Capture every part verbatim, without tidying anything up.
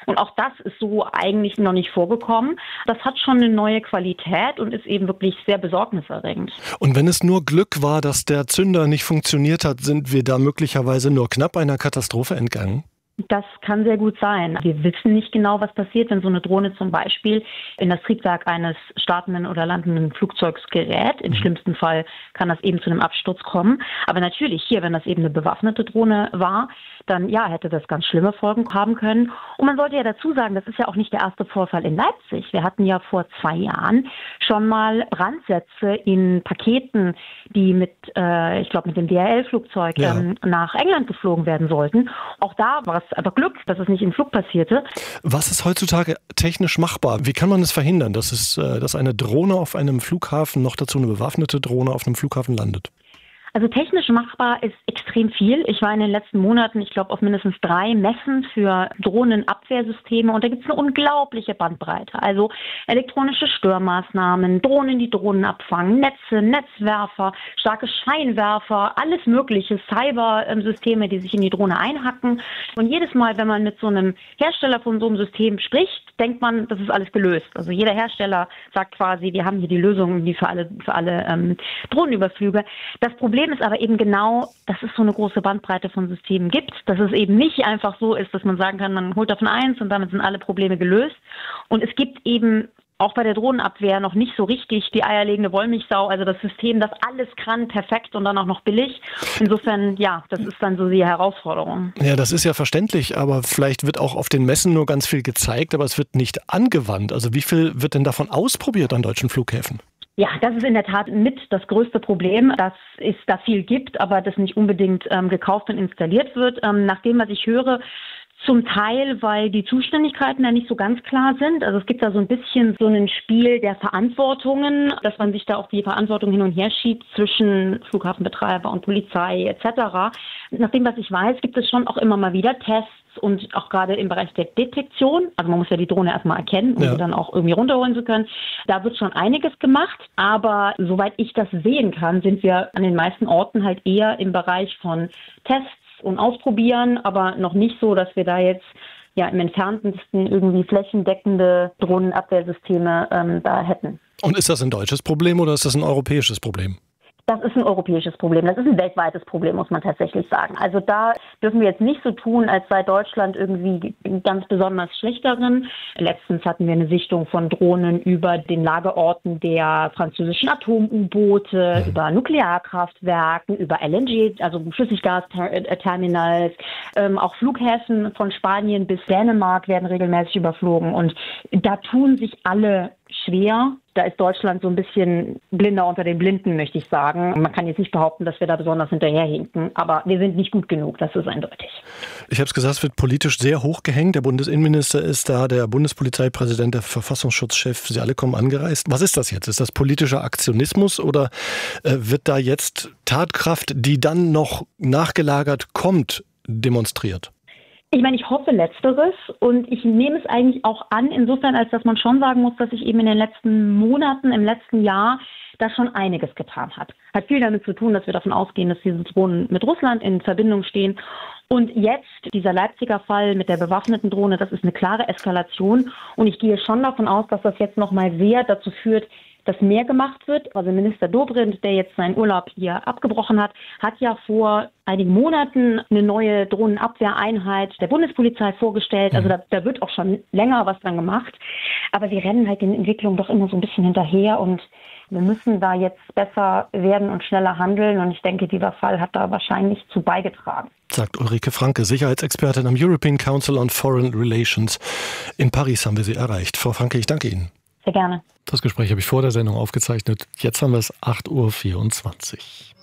Und auch das ist so eigentlich noch nicht vorgekommen. Das hat schon eine neue Qualität und ist eben wirklich sehr besorgniserregend. Und wenn es nur Glück war, dass der Zünder nicht funktioniert hat, sind wir da möglicherweise nur knapp einer Katastrophe entgangen? Das kann sehr gut sein. Wir wissen nicht genau, was passiert, wenn so eine Drohne zum Beispiel in das Triebwerk eines startenden oder landenden Flugzeugs gerät. Im mhm. schlimmsten Fall kann das eben zu einem Absturz kommen. Aber natürlich hier, wenn das eben eine bewaffnete Drohne war, dann ja, hätte das ganz schlimme Folgen haben können. Und man sollte ja dazu sagen, das ist ja auch nicht der erste Vorfall in Leipzig. Wir hatten ja vor zwei Jahren schon mal Brandsätze in Paketen, die mit, äh, ich glaube, mit dem D H L-Flugzeug ja. ähm, nach England geflogen werden sollten. Auch da war es einfach Glück, dass es nicht im Flug passierte. Was ist heutzutage technisch machbar? Wie kann man es verhindern, dass es, äh, dass eine Drohne auf einem Flughafen, noch dazu eine bewaffnete Drohne auf einem Flughafen landet? Also technisch machbar ist extrem viel. Ich war in den letzten Monaten, ich glaube, auf mindestens drei Messen für Drohnenabwehrsysteme und da gibt es eine unglaubliche Bandbreite. Also elektronische Störmaßnahmen, Drohnen, die Drohnen abfangen, Netze, Netzwerfer, starke Scheinwerfer, alles mögliche, Cybersysteme, die sich in die Drohne einhacken. Und jedes Mal, wenn man mit so einem Hersteller von so einem System spricht, denkt man, das ist alles gelöst. Also jeder Hersteller sagt quasi, wir haben hier die Lösung die für alle, für alle ähm, Drohnenüberflüge. Das Problem ist aber eben genau, dass es so eine große Bandbreite von Systemen gibt, dass es eben nicht einfach so ist, dass man sagen kann, man holt davon eins und damit sind alle Probleme gelöst. Und es gibt eben auch bei der Drohnenabwehr noch nicht so richtig die eierlegende Wollmilchsau, also das System, das alles kann, perfekt und dann auch noch billig. Insofern, ja, das ist dann so die Herausforderung. Ja, das ist ja verständlich, aber vielleicht wird auch auf den Messen nur ganz viel gezeigt, aber es wird nicht angewandt. Also wie viel wird denn davon ausprobiert an deutschen Flughäfen? Ja, das ist in der Tat mit das größte Problem, dass es da viel gibt, aber das nicht unbedingt ähm, gekauft und installiert wird. Ähm, nach dem, was ich höre, zum Teil, weil die Zuständigkeiten ja nicht so ganz klar sind. Also es gibt da so ein bisschen so ein Spiel der Verantwortungen, dass man sich da auch die Verantwortung hin und her schiebt zwischen Flughafenbetreiber und Polizei et cetera. Nach dem, was ich weiß, gibt es schon auch immer mal wieder Tests und auch gerade im Bereich der Detektion. Also man muss ja die Drohne erstmal erkennen, um ja. sie dann auch irgendwie runterholen zu können. Da wird schon einiges gemacht, aber soweit ich das sehen kann, sind wir an den meisten Orten halt eher im Bereich von Tests und Ausprobieren, aber noch nicht so, dass wir da jetzt ja im entferntesten irgendwie flächendeckende Drohnenabwehrsysteme ähm, da hätten. Und ist das ein deutsches Problem oder ist das ein europäisches Problem? Das ist ein europäisches Problem. Das ist ein weltweites Problem, muss man tatsächlich sagen. Also da dürfen wir jetzt nicht so tun, als sei Deutschland irgendwie ganz besonders schlecht darin. Letztens hatten wir eine Sichtung von Drohnen über den Lagerorten der französischen Atom-U-Boote, mhm. über Nuklearkraftwerken, über L N G, also Flüssiggasterminals. Ähm, auch Flughäfen von Spanien bis Dänemark werden regelmäßig überflogen. Und da tun sich alle schwer. Da ist Deutschland so ein bisschen blinder unter den Blinden, möchte ich sagen. Man kann jetzt nicht behaupten, dass wir da besonders hinterherhinken, aber wir sind nicht gut genug, das ist eindeutig. Ich habe es gesagt, es wird politisch sehr hoch gehängt. Der Bundesinnenminister ist da, der Bundespolizeipräsident, der Verfassungsschutzchef, sie alle kommen angereist. Was ist das jetzt? Ist das politischer Aktionismus oder äh, wird da jetzt Tatkraft, die dann noch nachgelagert kommt, demonstriert? Ich meine, ich hoffe Letzteres und ich nehme es eigentlich auch an, insofern, als dass man schon sagen muss, dass sich eben in den letzten Monaten, im letzten Jahr da schon einiges getan hat. Hat viel damit zu tun, dass wir davon ausgehen, dass diese Drohnen mit Russland in Verbindung stehen. Und jetzt, dieser Leipziger Fall mit der bewaffneten Drohne, das ist eine klare Eskalation. Und ich gehe schon davon aus, dass das jetzt nochmal sehr dazu führt, dass mehr gemacht wird. Also Minister Dobrindt, der jetzt seinen Urlaub hier abgebrochen hat, hat ja vor einigen Monaten eine neue Drohnenabwehreinheit der Bundespolizei vorgestellt. Also da, da wird auch schon länger was dran gemacht. Aber wir rennen halt den Entwicklungen doch immer so ein bisschen hinterher und wir müssen da jetzt besser werden und schneller handeln. Und ich denke, dieser Fall hat da wahrscheinlich zu beigetragen. Sagt Ulrike Franke, Sicherheitsexpertin am European Council on Foreign Relations. In Paris haben wir sie erreicht. Frau Franke, ich danke Ihnen. Sehr gerne. Das Gespräch habe ich vor der Sendung aufgezeichnet. Jetzt haben wir es acht Uhr vierundzwanzig.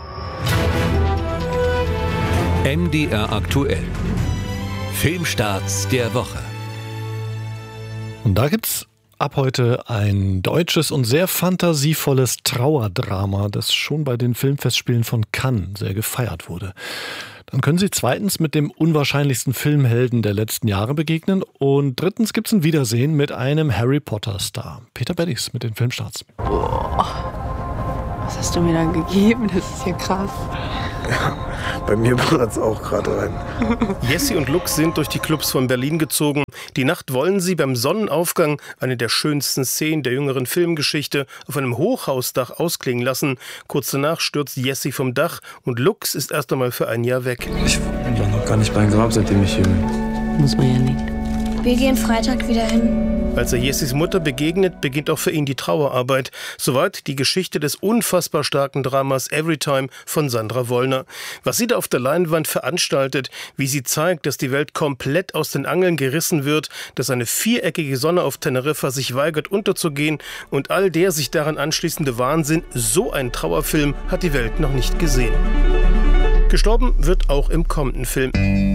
M D R aktuell. Filmstarts der Woche. Und da gibt's ab heute ein deutsches und sehr fantasievolles Trauerdrama, das schon bei den Filmfestspielen von Cannes sehr gefeiert wurde. Dann können Sie zweitens mit dem unwahrscheinlichsten Filmhelden der letzten Jahre begegnen und drittens gibt es ein Wiedersehen mit einem Harry Potter-Star. Peter Beddis mit den Filmstarts. Boah, was hast du mir dann gegeben? Das ist ja krass. Ja, bei mir brennt es auch gerade rein. Jessie und Lux sind durch die Clubs von Berlin gezogen. Die Nacht wollen sie beim Sonnenaufgang, eine der schönsten Szenen der jüngeren Filmgeschichte, auf einem Hochhausdach ausklingen lassen. Kurz danach stürzt Jessie vom Dach und Lux ist erst einmal für ein Jahr weg. Ich war noch gar nicht beim Grab, seitdem ich hier bin. Muss man ja nicht. Wir gehen Freitag wieder hin. Als er Jessies Mutter begegnet, beginnt auch für ihn die Trauerarbeit. Soweit die Geschichte des unfassbar starken Dramas Everytime von Sandra Wollner. Was sie da auf der Leinwand veranstaltet, wie sie zeigt, dass die Welt komplett aus den Angeln gerissen wird, dass eine viereckige Sonne auf Teneriffa sich weigert unterzugehen und all der sich daran anschließende Wahnsinn, so ein Trauerfilm hat die Welt noch nicht gesehen. Gestorben wird auch im kommenden Film.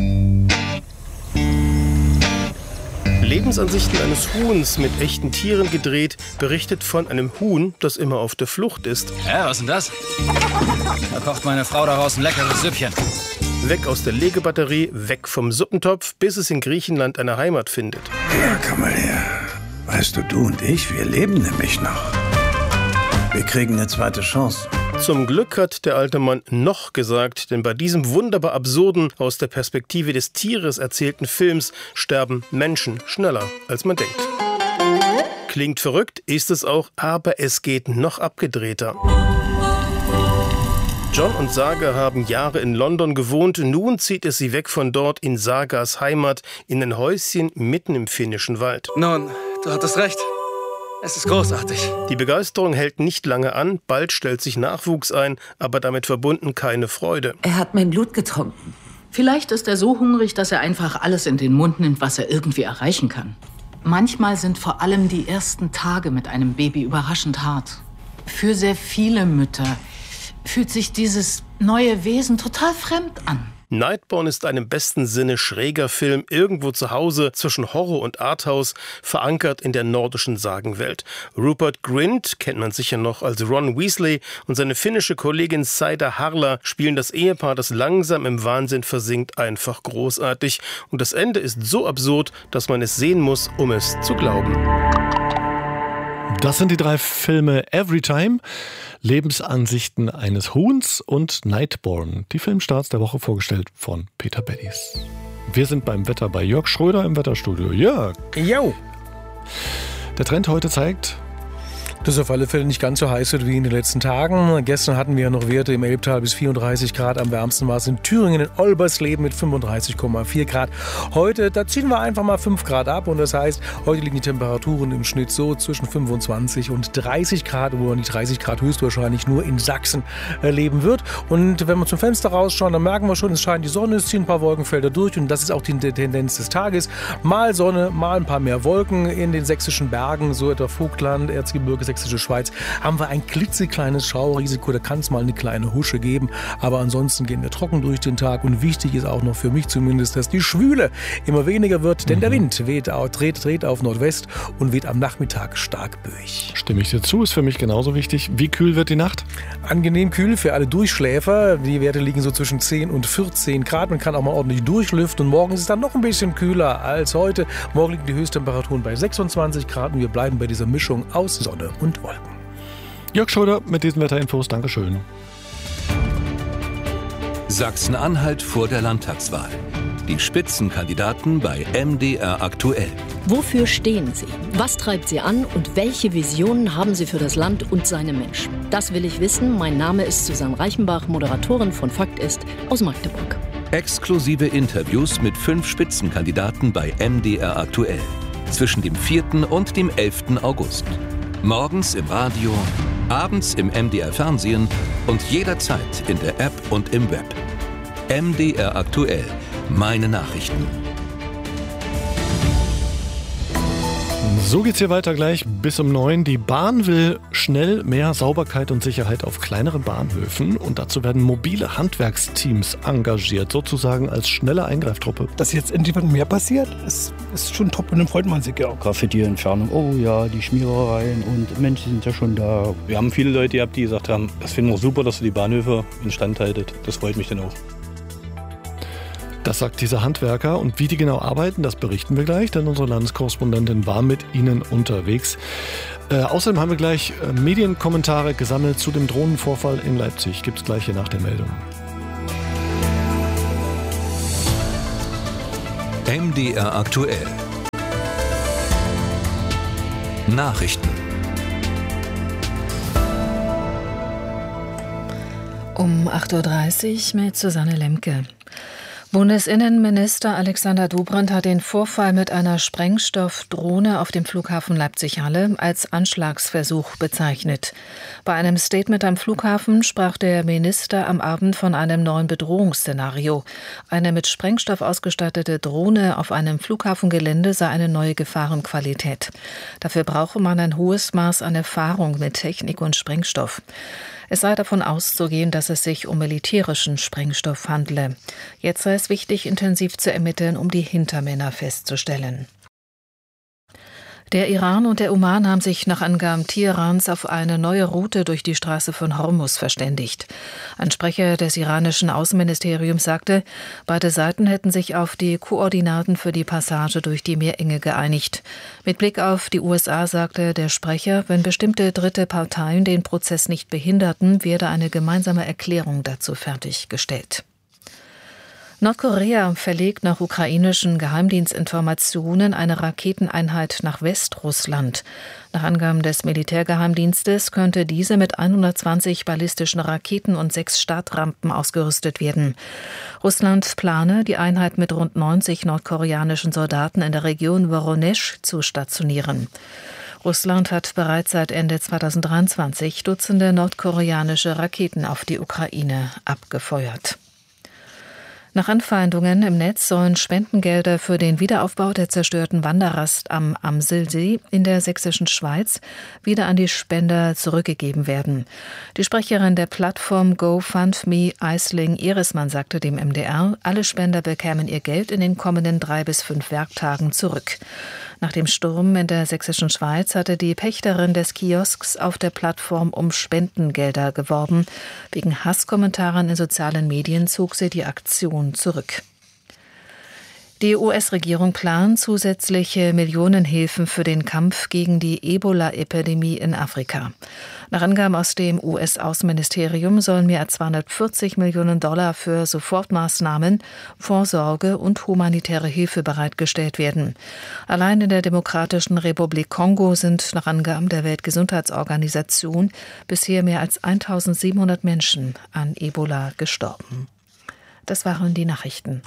Lebensansichten eines Huhns mit echten Tieren gedreht, berichtet von einem Huhn, das immer auf der Flucht ist. Ja, was ist denn das? Da kocht meine Frau daraus ein leckeres Süppchen. Weg aus der Legebatterie, weg vom Suppentopf, bis es in Griechenland eine Heimat findet. Ja, komm mal her. Weißt du, du und ich, wir leben nämlich noch. Wir kriegen eine zweite Chance. Zum Glück hat der alte Mann noch gesagt, denn bei diesem wunderbar absurden, aus der Perspektive des Tieres erzählten Films sterben Menschen schneller, als man denkt. Klingt verrückt, ist es auch, aber es geht noch abgedrehter. John und Saga haben Jahre in London gewohnt, nun zieht es sie weg von dort in Sagas Heimat, in ein Häuschen mitten im finnischen Wald. Nun, du hattest recht. Es ist großartig. Die Begeisterung hält nicht lange an, bald stellt sich Nachwuchs ein, aber damit verbunden keine Freude. Er hat mein Blut getrunken. Vielleicht ist er so hungrig, dass er einfach alles in den Mund nimmt, was er irgendwie erreichen kann. Manchmal sind vor allem die ersten Tage mit einem Baby überraschend hart. Für sehr viele Mütter fühlt sich dieses neue Wesen total fremd an. Nightborn ist ein im besten Sinne schräger Film, irgendwo zu Hause zwischen Horror und Arthouse, verankert in der nordischen Sagenwelt. Rupert Grint kennt man sicher noch als Ron Weasley und seine finnische Kollegin Saida Harla spielen das Ehepaar, das langsam im Wahnsinn versinkt, einfach großartig. Und das Ende ist so absurd, dass man es sehen muss, um es zu glauben. Das sind die drei Filme Everytime, Lebensansichten eines Huhns und Nightborn. Die Filmstarts der Woche vorgestellt von Peter Beddies. Wir sind beim Wetter bei Jörg Schröder im Wetterstudio. Jörg! Jo! Der Trend heute zeigt, dass es auf alle Fälle nicht ganz so heiß wird wie in den letzten Tagen. Gestern hatten wir noch Werte im Elbtal bis vierunddreißig Grad. Am wärmsten war es in Thüringen in Olbersleben mit fünfunddreißig Komma vier Grad. Heute, da ziehen wir einfach mal fünf Grad ab. Und das heißt, heute liegen die Temperaturen im Schnitt so zwischen fünfundzwanzig und dreißig Grad, wo man die dreißig Grad höchstwahrscheinlich nur in Sachsen erleben wird. Und wenn wir zum Fenster rausschauen, dann merken wir schon, es scheint die Sonne, es ziehen ein paar Wolkenfelder durch. Und das ist auch die Tendenz des Tages. Mal Sonne, mal ein paar mehr Wolken in den sächsischen Bergen, so etwa Vogtland, Erzgebirge, Sächsische Schweiz, haben wir ein klitzekleines Schaurisiko, da kann es mal eine kleine Husche geben, aber ansonsten gehen wir trocken durch den Tag und wichtig ist auch noch für mich zumindest, dass die Schwüle immer weniger wird, denn der Wind weht, dreht, dreht auf Nordwest und weht am Nachmittag stark böig. Stimme ich dir zu, ist für mich genauso wichtig. Wie kühl wird die Nacht? Angenehm kühl für alle Durchschläfer, die Werte liegen so zwischen zehn und vierzehn Grad, man kann auch mal ordentlich durchlüften und morgen ist es dann noch ein bisschen kühler als heute. Morgen liegen die Höchsttemperaturen bei sechsundzwanzig Grad und wir bleiben bei dieser Mischung aus Sonne und Wolken. Jörg Schröder mit diesen Wetterinfos. Dankeschön. Sachsen-Anhalt vor der Landtagswahl. Die Spitzenkandidaten bei M D R aktuell. Wofür stehen Sie? Was treibt Sie an? Und welche Visionen haben Sie für das Land und seine Menschen? Das will ich wissen. Mein Name ist Susanne Reichenbach, Moderatorin von Fakt ist aus Magdeburg. Exklusive Interviews mit fünf Spitzenkandidaten bei M D R aktuell. Zwischen dem vierten und dem elften August. Morgens im Radio, abends im M D R Fernsehen und jederzeit in der App und im Web. M D R aktuell. Meine Nachrichten. So geht's hier weiter gleich bis um neun. Die Bahn will schnell mehr Sauberkeit und Sicherheit auf kleineren Bahnhöfen und dazu werden mobile Handwerksteams engagiert, sozusagen als schnelle Eingreiftruppe. Dass jetzt endlich mehr passiert, ist, ist schon top und dann freut man sich ja auch. Graffiti-Entfernung, oh ja, die Schmierereien und Menschen sind ja schon da. Wir haben viele Leute gehabt, die gesagt haben, das finden wir super, dass ihr die Bahnhöfe instand haltet. Das freut mich dann auch. Das sagt dieser Handwerker und wie die genau arbeiten, das berichten wir gleich, denn unsere Landeskorrespondentin war mit ihnen unterwegs. Äh, außerdem haben wir gleich äh, Medienkommentare gesammelt zu dem Drohnenvorfall in Leipzig. Gibt's gleich hier nach der Meldung. M D R aktuell. Nachrichten. Um acht Uhr dreißig mit Susanne Lemke. Bundesinnenminister Alexander Dobrindt hat den Vorfall mit einer Sprengstoffdrohne auf dem Flughafen Leipzig-Halle als Anschlagsversuch bezeichnet. Bei einem Statement am Flughafen sprach der Minister am Abend von einem neuen Bedrohungsszenario. Eine mit Sprengstoff ausgestattete Drohne auf einem Flughafengelände sei eine neue Gefahrenqualität. Dafür brauche man ein hohes Maß an Erfahrung mit Technik und Sprengstoff. Es sei davon auszugehen, dass es sich um militärischen Sprengstoff handle. Jetzt sei es wichtig, intensiv zu ermitteln, um die Hintermänner festzustellen. Der Iran und der Oman haben sich nach Angaben Teherans auf eine neue Route durch die Straße von Hormuz verständigt. Ein Sprecher des iranischen Außenministeriums sagte, beide Seiten hätten sich auf die Koordinaten für die Passage durch die Meerenge geeinigt. Mit Blick auf die U S A sagte der Sprecher, wenn bestimmte dritte Parteien den Prozess nicht behinderten, werde eine gemeinsame Erklärung dazu fertiggestellt. Nordkorea verlegt nach ukrainischen Geheimdienstinformationen eine Raketeneinheit nach Westrussland. Nach Angaben des Militärgeheimdienstes könnte diese mit hundertzwanzig ballistischen Raketen und sechs Startrampen ausgerüstet werden. Russland plane, die Einheit mit rund neunzig nordkoreanischen Soldaten in der Region Woronesch zu stationieren. Russland hat bereits seit Ende zweitausenddreiundzwanzig Dutzende nordkoreanische Raketen auf die Ukraine abgefeuert. Nach Anfeindungen im Netz sollen Spendengelder für den Wiederaufbau der zerstörten Wanderrast am Amselsee in der sächsischen Schweiz wieder an die Spender zurückgegeben werden. Die Sprecherin der Plattform GoFundMe, Aisling Eresmann, sagte dem M D R, alle Spender bekämen ihr Geld in den kommenden drei bis fünf Werktagen zurück. Nach dem Sturm in der sächsischen Schweiz hatte die Pächterin des Kiosks auf der Plattform um Spendengelder geworben. Wegen Hasskommentaren in sozialen Medien zog sie die Aktion zurück. Die U S-Regierung plant zusätzliche Millionenhilfen für den Kampf gegen die Ebola-Epidemie in Afrika. Nach Angaben aus dem U S-Außenministerium sollen mehr als zweihundertvierzig Millionen Dollar für Sofortmaßnahmen, Vorsorge und humanitäre Hilfe bereitgestellt werden. Allein in der Demokratischen Republik Kongo sind nach Angaben der Weltgesundheitsorganisation bisher mehr als eintausendsiebenhundert Menschen an Ebola gestorben. Das waren die Nachrichten.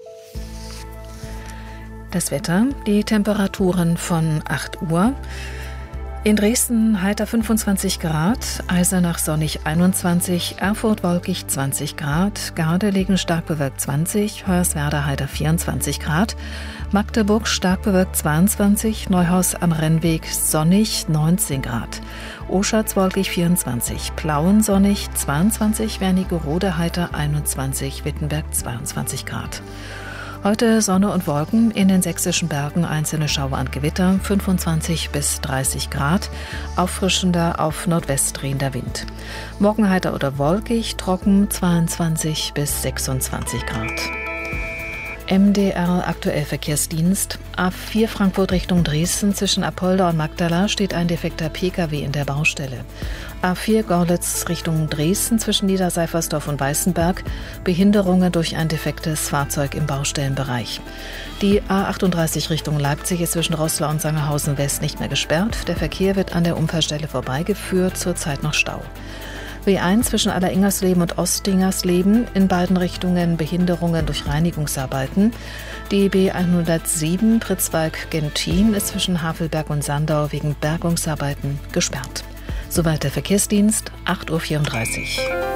Das Wetter, die Temperaturen von acht Uhr. In Dresden heiter fünfundzwanzig Grad, Eisenach sonnig einundzwanzig, Erfurt wolkig zwanzig Grad, Gardelegen stark bewölkt zwanzig, Hoyerswerda heiter vierundzwanzig Grad, Magdeburg stark bewölkt zweiundzwanzig, Neuhaus am Rennweg sonnig neunzehn Grad, Oschatz wolkig vierundzwanzig, Plauen sonnig zweiundzwanzig, Wernigerode heiter einundzwanzig, Wittenberg zweiundzwanzig Grad. Heute Sonne und Wolken, in den sächsischen Bergen einzelne Schauer und Gewitter, fünfundzwanzig bis dreißig Grad, auffrischender auf Nordwest drehender Wind. Morgen heiter oder wolkig, trocken, zweiundzwanzig bis sechsundzwanzig Grad. M D R Aktuell Verkehrsdienst. A vier Frankfurt Richtung Dresden zwischen Apolda und Magdala steht ein defekter Pkw in der Baustelle. A vier Gorlitz Richtung Dresden zwischen Niederseifersdorf und Weißenberg. Behinderungen durch ein defektes Fahrzeug im Baustellenbereich. Die A achtunddreißig Richtung Leipzig ist zwischen Roßlau und Sangerhausen West nicht mehr gesperrt. Der Verkehr wird an der Unfallstelle vorbeigeführt, zurzeit noch Stau. W eins zwischen Alleringhersleben und Ostdingersleben, in beiden Richtungen Behinderungen durch Reinigungsarbeiten. Die B hundertsieben Pritzwalk-Gentin ist zwischen Havelberg und Sandau wegen Bergungsarbeiten gesperrt. Soweit der Verkehrsdienst, acht Uhr vierunddreißig.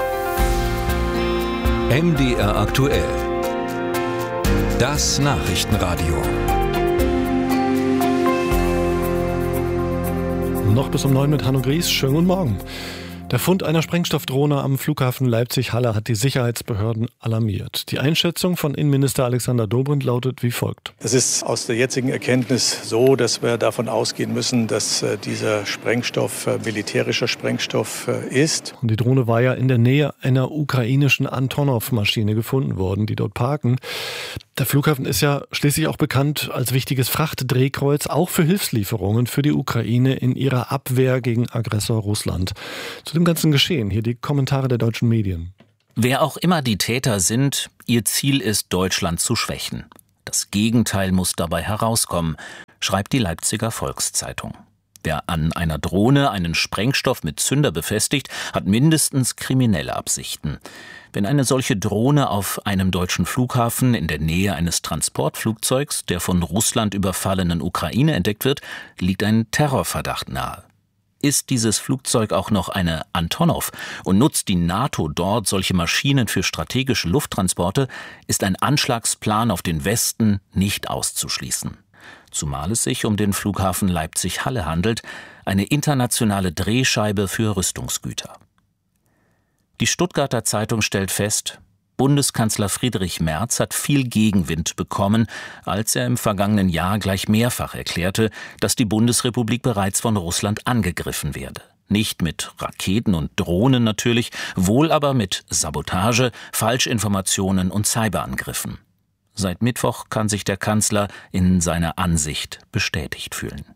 M D R aktuell. Das Nachrichtenradio. Noch bis um neun mit Hanno Gries. Schönen guten Morgen. Der Fund einer Sprengstoffdrohne am Flughafen Leipzig-Halle hat die Sicherheitsbehörden alarmiert. Die Einschätzung von Innenminister Alexander Dobrindt lautet wie folgt. Es ist aus der jetzigen Erkenntnis so, dass wir davon ausgehen müssen, dass dieser Sprengstoff militärischer Sprengstoff ist. Und die Drohne war ja in der Nähe einer ukrainischen Antonov-Maschine gefunden worden, die dort parken. Der Flughafen ist ja schließlich auch bekannt als wichtiges Frachtdrehkreuz, auch für Hilfslieferungen für die Ukraine in ihrer Abwehr gegen Aggressor Russland. Zu dem ganzen Geschehen hier die Kommentare der deutschen Medien. Wer auch immer die Täter sind, ihr Ziel ist, Deutschland zu schwächen. Das Gegenteil muss dabei herauskommen, schreibt die Leipziger Volkszeitung. Wer an einer Drohne einen Sprengstoff mit Zünder befestigt, hat mindestens kriminelle Absichten. Wenn eine solche Drohne auf einem deutschen Flughafen in der Nähe eines Transportflugzeugs der von Russland überfallenen Ukraine entdeckt wird, liegt ein Terrorverdacht nahe. Ist dieses Flugzeug auch noch eine Antonov und nutzt die NATO dort solche Maschinen für strategische Lufttransporte, ist ein Anschlagsplan auf den Westen nicht auszuschließen. Zumal es sich um den Flughafen Leipzig-Halle handelt, eine internationale Drehscheibe für Rüstungsgüter. Die Stuttgarter Zeitung stellt fest, Bundeskanzler Friedrich Merz hat viel Gegenwind bekommen, als er im vergangenen Jahr gleich mehrfach erklärte, dass die Bundesrepublik bereits von Russland angegriffen werde. Nicht mit Raketen und Drohnen natürlich, wohl aber mit Sabotage, Falschinformationen und Cyberangriffen. Seit Mittwoch kann sich der Kanzler in seiner Ansicht bestätigt fühlen.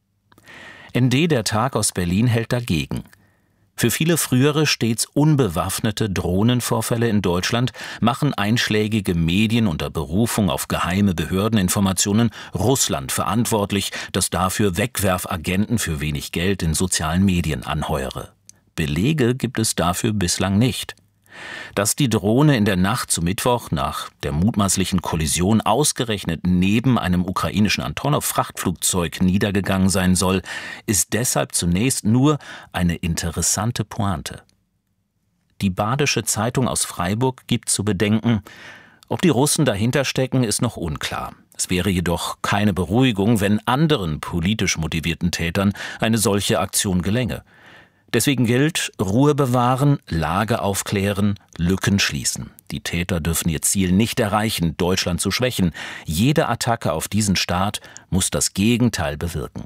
N D, der Tag aus Berlin, hält dagegen. Für viele frühere, stets unbewaffnete Drohnenvorfälle in Deutschland machen einschlägige Medien unter Berufung auf geheime Behördeninformationen Russland verantwortlich, das dafür Wegwerfagenten für wenig Geld in sozialen Medien anheuere. Belege gibt es dafür bislang nicht. Dass die Drohne in der Nacht zu Mittwoch nach der mutmaßlichen Kollision ausgerechnet neben einem ukrainischen Antonov-Frachtflugzeug niedergegangen sein soll, ist deshalb zunächst nur eine interessante Pointe. Die Badische Zeitung aus Freiburg gibt zu bedenken, ob die Russen dahinter stecken, ist noch unklar. Es wäre jedoch keine Beruhigung, wenn anderen politisch motivierten Tätern eine solche Aktion gelänge. Deswegen gilt, Ruhe bewahren, Lage aufklären, Lücken schließen. Die Täter dürfen ihr Ziel nicht erreichen, Deutschland zu schwächen. Jede Attacke auf diesen Staat muss das Gegenteil bewirken.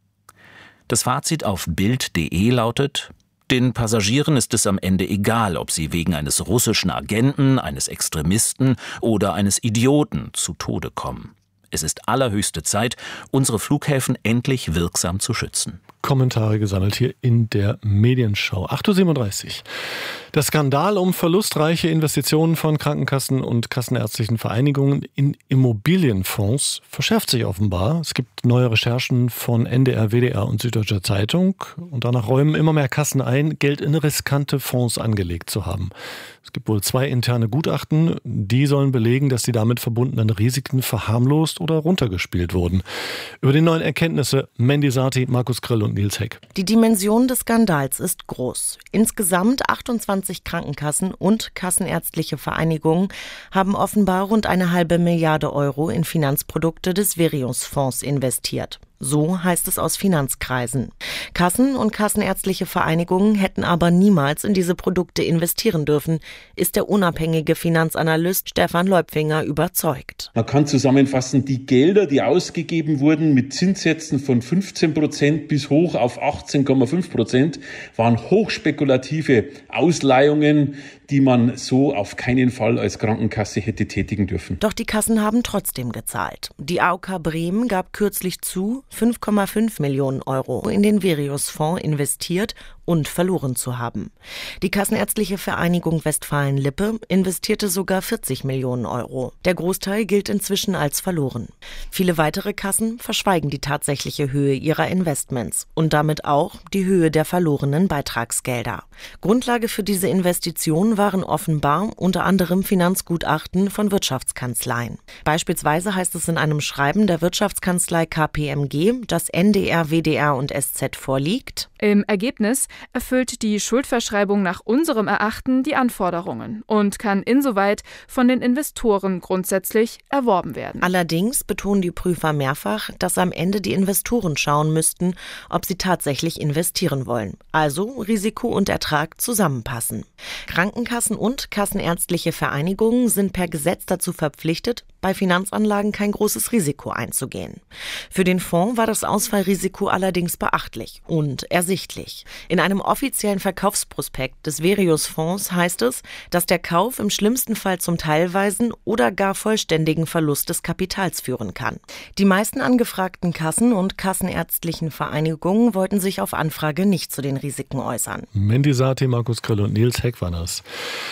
Das Fazit auf Bild punkt de lautet: Den Passagieren ist es am Ende egal, ob sie wegen eines russischen Agenten, eines Extremisten oder eines Idioten zu Tode kommen. Es ist allerhöchste Zeit, unsere Flughäfen endlich wirksam zu schützen. Kommentare gesammelt hier in der Medienschau. acht Uhr siebenunddreißig. Der Skandal um verlustreiche Investitionen von Krankenkassen und kassenärztlichen Vereinigungen in Immobilienfonds verschärft sich offenbar. Es gibt neue Recherchen von N D R, W D R und Süddeutscher Zeitung. Und danach räumen immer mehr Kassen ein, Geld in riskante Fonds angelegt zu haben. Es gibt wohl zwei interne Gutachten. Die sollen belegen, dass die damit verbundenen Risiken verharmlost oder runtergespielt wurden. Über die neuen Erkenntnisse Mandy Sati, Markus Grill und Nils Heck. Die Dimension des Skandals ist groß. Insgesamt achtundzwanzig Krankenkassen und kassenärztliche Vereinigungen haben offenbar rund eine halbe Milliarde Euro in Finanzprodukte des Verius-Fonds investiert. So heißt es aus Finanzkreisen. Kassen und kassenärztliche Vereinigungen hätten aber niemals in diese Produkte investieren dürfen, ist der unabhängige Finanzanalyst Stefan Leupfinger überzeugt. Man kann zusammenfassen, die Gelder, die ausgegeben wurden mit Zinssätzen von fünfzehn Prozent bis hoch auf achtzehn Komma fünf Prozent, waren hochspekulative Ausleihungen, die man so auf keinen Fall als Krankenkasse hätte tätigen dürfen. Doch die Kassen haben trotzdem gezahlt. Die A O K Bremen gab kürzlich zu, fünf Komma fünf Millionen Euro in den Verius-Fonds investiert und verloren zu haben. Die Kassenärztliche Vereinigung Westfalen-Lippe investierte sogar vierzig Millionen Euro. Der Großteil gilt inzwischen als verloren. Viele weitere Kassen verschweigen die tatsächliche Höhe ihrer Investments und damit auch die Höhe der verlorenen Beitragsgelder. Grundlage für diese Investition waren offenbar unter anderem Finanzgutachten von Wirtschaftskanzleien. Beispielsweise heißt es in einem Schreiben der Wirtschaftskanzlei K P M G, das N D R, W D R und S Z vorliegt: Im Ergebnis erfüllt die Schuldverschreibung nach unserem Erachten die Anforderungen und kann insoweit von den Investoren grundsätzlich erworben werden. Allerdings betonen die Prüfer mehrfach, dass am Ende die Investoren schauen müssten, ob sie tatsächlich investieren wollen. Also Risiko und Ertrag zusammenpassen. Krankenkassen und kassenärztliche Vereinigungen sind per Gesetz dazu verpflichtet, bei Finanzanlagen kein großes Risiko einzugehen. Für den Fonds war das Ausfallrisiko allerdings beachtlich und ersichtlich. In einem offiziellen Verkaufsprospekt des Verius-Fonds heißt es, dass der Kauf im schlimmsten Fall zum teilweisen oder gar vollständigen Verlust des Kapitals führen kann. Die meisten angefragten Kassen und kassenärztlichen Vereinigungen wollten sich auf Anfrage nicht zu den Risiken äußern. Mandy Sati, Markus Grill und Nils Heck waren das.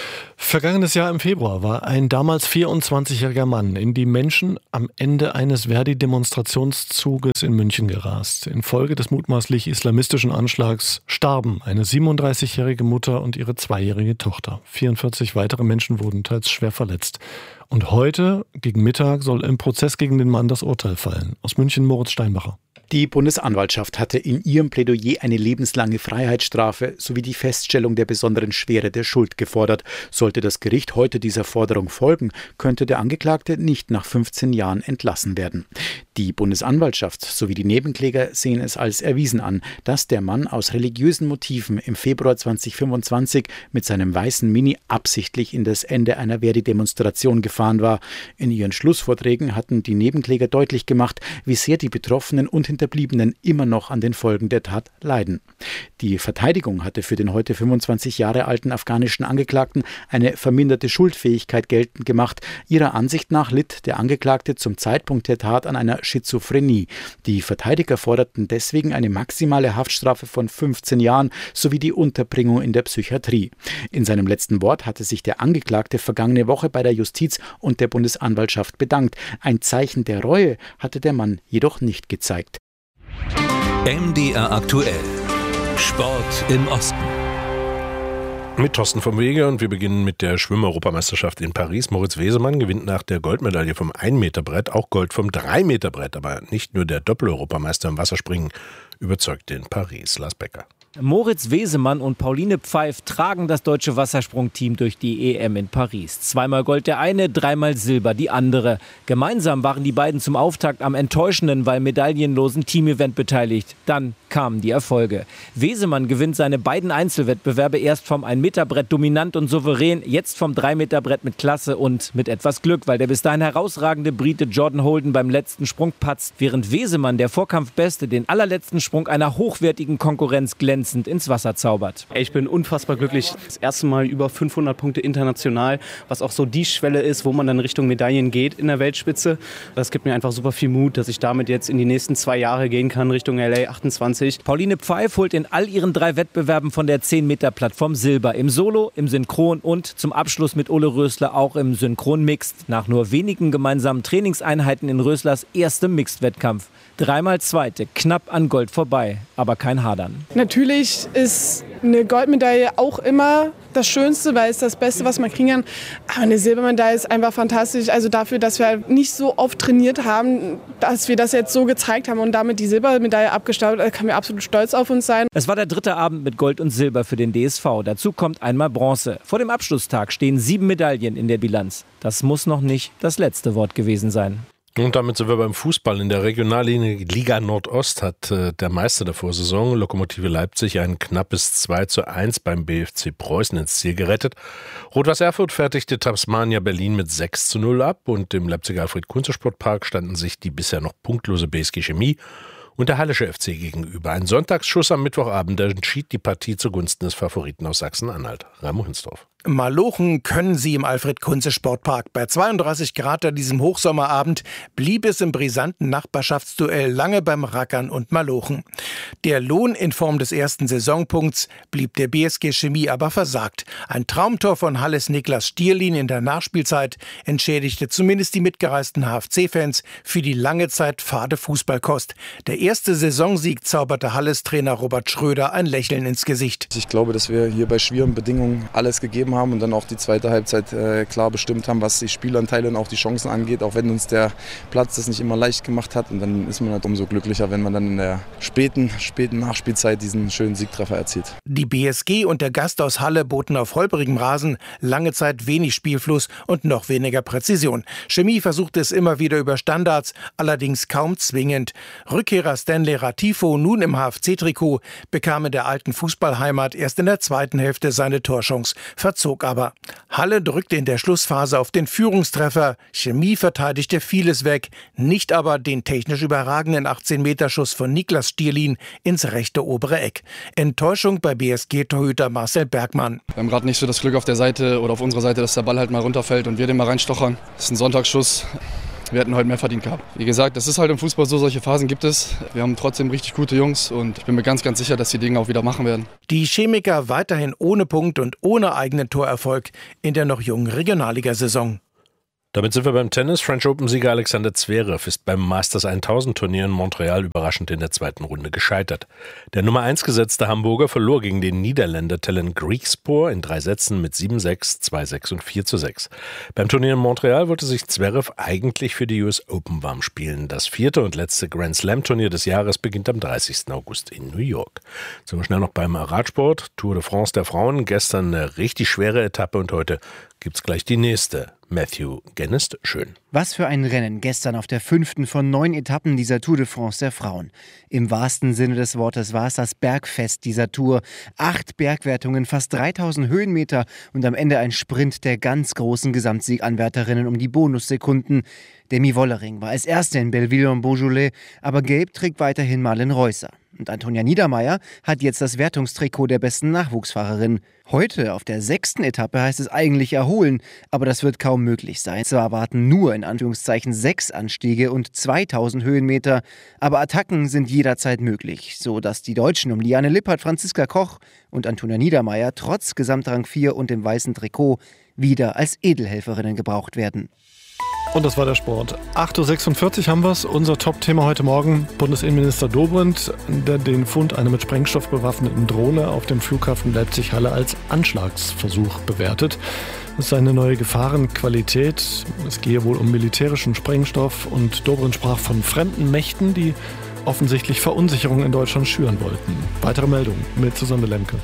Vergangenes Jahr im Februar war ein damals vierundzwanzigjähriger Mann in die Menschen am Ende eines Verdi-Demonstrationszuges in München gerast. Infolge des mutmaßlich islamistischen Anschlags starben eine siebenunddreißigjährige Mutter und ihre zweijährige Tochter. vierundvierzig weitere Menschen wurden teils schwer verletzt. Und heute, gegen Mittag, soll im Prozess gegen den Mann das Urteil fallen. Aus München Moritz Steinbacher. Die Bundesanwaltschaft hatte in ihrem Plädoyer eine lebenslange Freiheitsstrafe sowie die Feststellung der besonderen Schwere der Schuld gefordert. Sollte das Gericht heute dieser Forderung folgen, könnte der Angeklagte nicht nach fünfzehn Jahren entlassen werden. Die Bundesanwaltschaft sowie die Nebenkläger sehen es als erwiesen an, dass der Mann aus religiösen Motiven im Februar zweitausendfünfundzwanzig mit seinem weißen Mini absichtlich in das Ende einer Verdi-Demonstration gefahren war. In ihren Schlussvorträgen hatten die Nebenkläger deutlich gemacht, wie sehr die Betroffenen und Hinterbliebenen immer noch an den Folgen der Tat leiden. Die Verteidigung hatte für den heute fünfundzwanzig Jahre alten afghanischen Angeklagten eine verminderte Schuldfähigkeit geltend gemacht. Ihrer Ansicht nach litt der Angeklagte zum Zeitpunkt der Tat an einer Schizophrenie. Die Verteidiger forderten deswegen eine maximale Haftstrafe von fünfzehn Jahren sowie die Unterbringung in der Psychiatrie. In seinem letzten Wort hatte sich der Angeklagte vergangene Woche bei der Justiz und der Bundesanwaltschaft bedankt. Ein Zeichen der Reue hatte der Mann jedoch nicht gezeigt. M D R aktuell. Sport im Osten. Mit Thorsten vom Wege und wir beginnen mit der Schwimm-Europameisterschaft in Paris. Moritz Wesemann gewinnt nach der Goldmedaille vom ein Meter Brett auch Gold vom drei Meter Brett. Aber nicht nur der Doppel-Europameister im Wasserspringen überzeugte in Paris. Lars Becker. Moritz Wesemann und Pauline Pfeif tragen das deutsche Wassersprungteam durch die E M in Paris. Zweimal Gold der eine, dreimal Silber die andere. Gemeinsam waren die beiden zum Auftakt am enttäuschenden, weil medaillenlosen Teamevent beteiligt. Dann kamen die Erfolge. Wesemann gewinnt seine beiden Einzelwettbewerbe erst vom ein Meter Brett dominant und souverän, jetzt vom drei Meter Brett mit Klasse und mit etwas Glück, weil der bis dahin herausragende Brite Jordan Holden beim letzten Sprung patzt, während Wesemann, der Vorkampfbeste, den allerletzten Sprung einer hochwertigen Konkurrenz glänzt ins Wasser zaubert. Ich bin unfassbar glücklich. Das erste Mal über fünfhundert Punkte international, was auch so die Schwelle ist, wo man dann Richtung Medaillen geht in der Weltspitze. Das gibt mir einfach super viel Mut, dass ich damit jetzt in die nächsten zwei Jahre gehen kann, Richtung L A achtundzwanzig. Pauline Pfeif holt in all ihren drei Wettbewerben von der zehn Meter Plattform Silber. Im Solo, im Synchron und zum Abschluss mit Ole Rösler auch im Synchron Mixed. Nach nur wenigen gemeinsamen Trainingseinheiten in Röslers erstem Mixed-Wettkampf. Dreimal Zweite, knapp an Gold vorbei, aber kein Hadern. Natürlich ist eine Goldmedaille auch immer das Schönste, weil es das Beste, was man kriegen kann. Aber eine Silbermedaille ist einfach fantastisch. Also dafür, dass wir nicht so oft trainiert haben, dass wir das jetzt so gezeigt haben und damit die Silbermedaille abgestaubt, da können wir absolut stolz auf uns sein. Es war der dritte Abend mit Gold und Silber für den D S V. Dazu kommt einmal Bronze. Vor dem Abschlusstag stehen sieben Medaillen in der Bilanz. Das muss noch nicht das letzte Wort gewesen sein. Und damit sind wir beim Fußball. In der Regionalliga Nordost hat äh, der Meister der Vorsaison, Lokomotive Leipzig, ein knappes zwei zu eins beim B F C Preußen ins Ziel gerettet. Rot-Weiß Erfurt fertigte Tasmania Berlin mit sechs zu null ab und im Leipziger Alfred-Kunze-Sportpark standen sich die bisher noch punktlose B S G Chemie und der Hallische F C gegenüber. Ein Sonntagsschuss am Mittwochabend entschied die Partie zugunsten des Favoriten aus Sachsen-Anhalt. Raimo Hinsdorf. Malochen können sie im Alfred-Kunze-Sportpark. Bei zweiunddreißig Grad an diesem Hochsommerabend blieb es im brisanten Nachbarschaftsduell lange beim Rackern und Malochen. Der Lohn in Form des ersten Saisonpunkts blieb der B S G Chemie aber versagt. Ein Traumtor von Halles Niklas Stierlin in der Nachspielzeit entschädigte zumindest die mitgereisten H F C-Fans für die lange Zeit fade Fußballkost. Der erste Saisonsieg zauberte Halles Trainer Robert Schröder ein Lächeln ins Gesicht. Ich glaube, dass wir hier bei schwierigen Bedingungen alles gegeben haben und dann auch die zweite Halbzeit äh, klar bestimmt haben, was die Spielanteile und auch die Chancen angeht, auch wenn uns der Platz das nicht immer leicht gemacht hat. Und dann ist man halt umso glücklicher, wenn man dann in der späten, späten Nachspielzeit diesen schönen Siegtreffer erzielt. Die B S G und der Gast aus Halle boten auf holprigem Rasen lange Zeit wenig Spielfluss und noch weniger Präzision. Chemie versuchte es immer wieder über Standards, allerdings kaum zwingend. Rückkehrer Stanley Ratifo, nun im H F C-Trikot, bekam in der alten Fußballheimat erst in der zweiten Hälfte seine Torchance, verzog aber. Halle drückte in der Schlussphase auf den Führungstreffer. Chemie verteidigte vieles weg, nicht aber den technisch überragenden achtzehn-Meter-Schuss von Niklas Stierlin ins rechte obere Eck. Enttäuschung bei B S G-Torhüter Marcel Bergmann. Wir haben gerade nicht so das Glück auf der Seite oder auf unserer Seite, dass der Ball halt mal runterfällt und wir den mal reinstochern. Das ist ein Sonntagsschuss. wir hätten heute mehr verdient gehabt. Wie gesagt, das ist halt im Fußball so, solche Phasen gibt es. Wir haben trotzdem richtig gute Jungs und ich bin mir ganz, ganz sicher, dass die Dinge auch wieder machen werden. Die Chemiker weiterhin ohne Punkt und ohne eigenen Torerfolg in der noch jungen Regionalligasaison. Damit sind wir beim Tennis. French Open-Sieger Alexander Zverev ist beim Masters tausend Turnier in Montreal überraschend in der zweiten Runde gescheitert. Der Nummer eins gesetzte Hamburger verlor gegen den Niederländer Tellen Griekspoor in drei Sätzen mit sieben sechs, zwei sechs und vier zu sechs. Beim Turnier in Montreal wollte sich Zverev eigentlich für die U S Open warm spielen. Das vierte und letzte Grand Slam-Turnier des Jahres beginnt am dreißigsten August in New York. Sind wir schnell noch beim Radsport. Tour de France der Frauen. Gestern eine richtig schwere Etappe und heute gibt's gleich die nächste. Matthew Gennist, schön. Was für ein Rennen gestern auf der fünften von neun Etappen dieser Tour de France der Frauen. Im wahrsten Sinne des Wortes war es das Bergfest dieser Tour. Acht Bergwertungen, fast dreitausend Höhenmeter und am Ende ein Sprint der ganz großen Gesamtsieganwärterinnen um die Bonussekunden. Demi Wollering war als Erste in Belleville-en-Beaujolais, aber gelb trägt weiterhin Marlen Reusser. Und Antonia Niedermeyer hat jetzt das Wertungstrikot der besten Nachwuchsfahrerin. Heute auf der sechsten Etappe heißt es eigentlich erholen, aber das wird kaum möglich sein. Zwar warten nur in Anführungszeichen sechs Anstiege und zweitausend Höhenmeter, aber Attacken sind jederzeit möglich, so dass die Deutschen um Liane Lippert, Franziska Koch und Antonia Niedermeyer trotz Gesamtrang vier und dem weißen Trikot wieder als Edelhelferinnen gebraucht werden. Und das war der Sport. acht Uhr sechsundvierzig haben wir es. Unser Top-Thema heute Morgen. Bundesinnenminister Dobrindt, der den Fund einer mit Sprengstoff bewaffneten Drohne auf dem Flughafen Leipzig-Halle als Anschlagsversuch bewertet. Das ist eine neue Gefahrenqualität. Es gehe wohl um militärischen Sprengstoff und Dobrindt sprach von fremden Mächten, die offensichtlich Verunsicherung in Deutschland schüren wollten. Weitere Meldungen mit Susanne Lemke.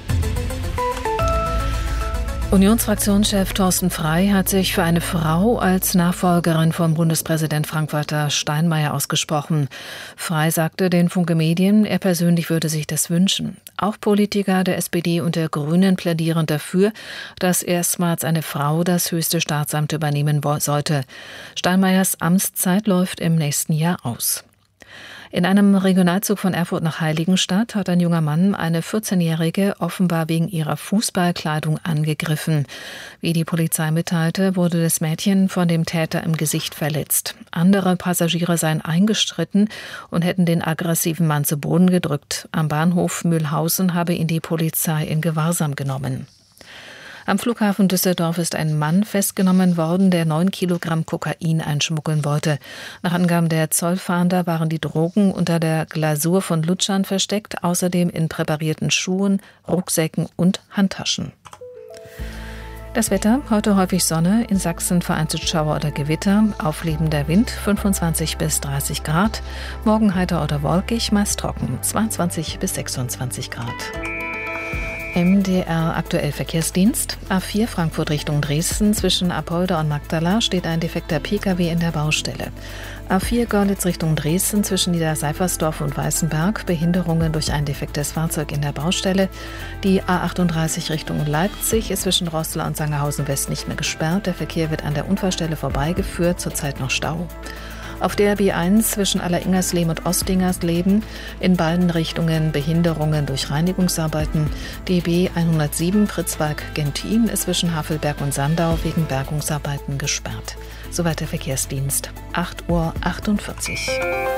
Unionsfraktionschef Thorsten Frey hat sich für eine Frau als Nachfolgerin von Bundespräsident Frank-Walter Steinmeier ausgesprochen. Frey sagte den Funke Medien, er persönlich würde sich das wünschen. Auch Politiker der S P D und der Grünen plädieren dafür, dass erstmals eine Frau das höchste Staatsamt übernehmen sollte. Steinmeiers Amtszeit läuft im nächsten Jahr aus. In einem Regionalzug von Erfurt nach Heiligenstadt hat ein junger Mann eine vierzehnjährige offenbar wegen ihrer Fußballkleidung angegriffen. Wie die Polizei mitteilte, wurde das Mädchen von dem Täter im Gesicht verletzt. Andere Passagiere seien eingestritten und hätten den aggressiven Mann zu Boden gedrückt. Am Bahnhof Mühlhausen habe ihn die Polizei in Gewahrsam genommen. Am Flughafen Düsseldorf ist ein Mann festgenommen worden, der neun Kilogramm Kokain einschmuggeln wollte. Nach Angaben der Zollfahnder waren die Drogen unter der Glasur von Lutschern versteckt, außerdem in präparierten Schuhen, Rucksäcken und Handtaschen. Das Wetter, heute häufig Sonne, in Sachsen vereinzelt Schauer oder Gewitter, auflebender Wind, fünfundzwanzig bis dreißig Grad, morgen heiter oder wolkig, meist trocken, zweiundzwanzig bis sechsundzwanzig Grad. M D R Aktuell Verkehrsdienst. A vier Frankfurt Richtung Dresden. Zwischen Apolda und Magdala steht ein defekter P K W in der Baustelle. A vier Görlitz Richtung Dresden. Zwischen Niederseifersdorf und Weißenberg. Behinderungen durch ein defektes Fahrzeug in der Baustelle. Die A achtunddreißig Richtung Leipzig ist zwischen Roßla und Sangerhausen West nicht mehr gesperrt. Der Verkehr wird an der Unfallstelle vorbeigeführt. Zurzeit noch Stau. Auf der B eins zwischen Alleringersleben und Ostdingersleben in beiden Richtungen Behinderungen durch Reinigungsarbeiten. Die B hundertsieben Pritzwalk-Gentin ist zwischen Havelberg und Sandau wegen Bergungsarbeiten gesperrt. Soweit der Verkehrsdienst. acht Uhr achtundvierzig.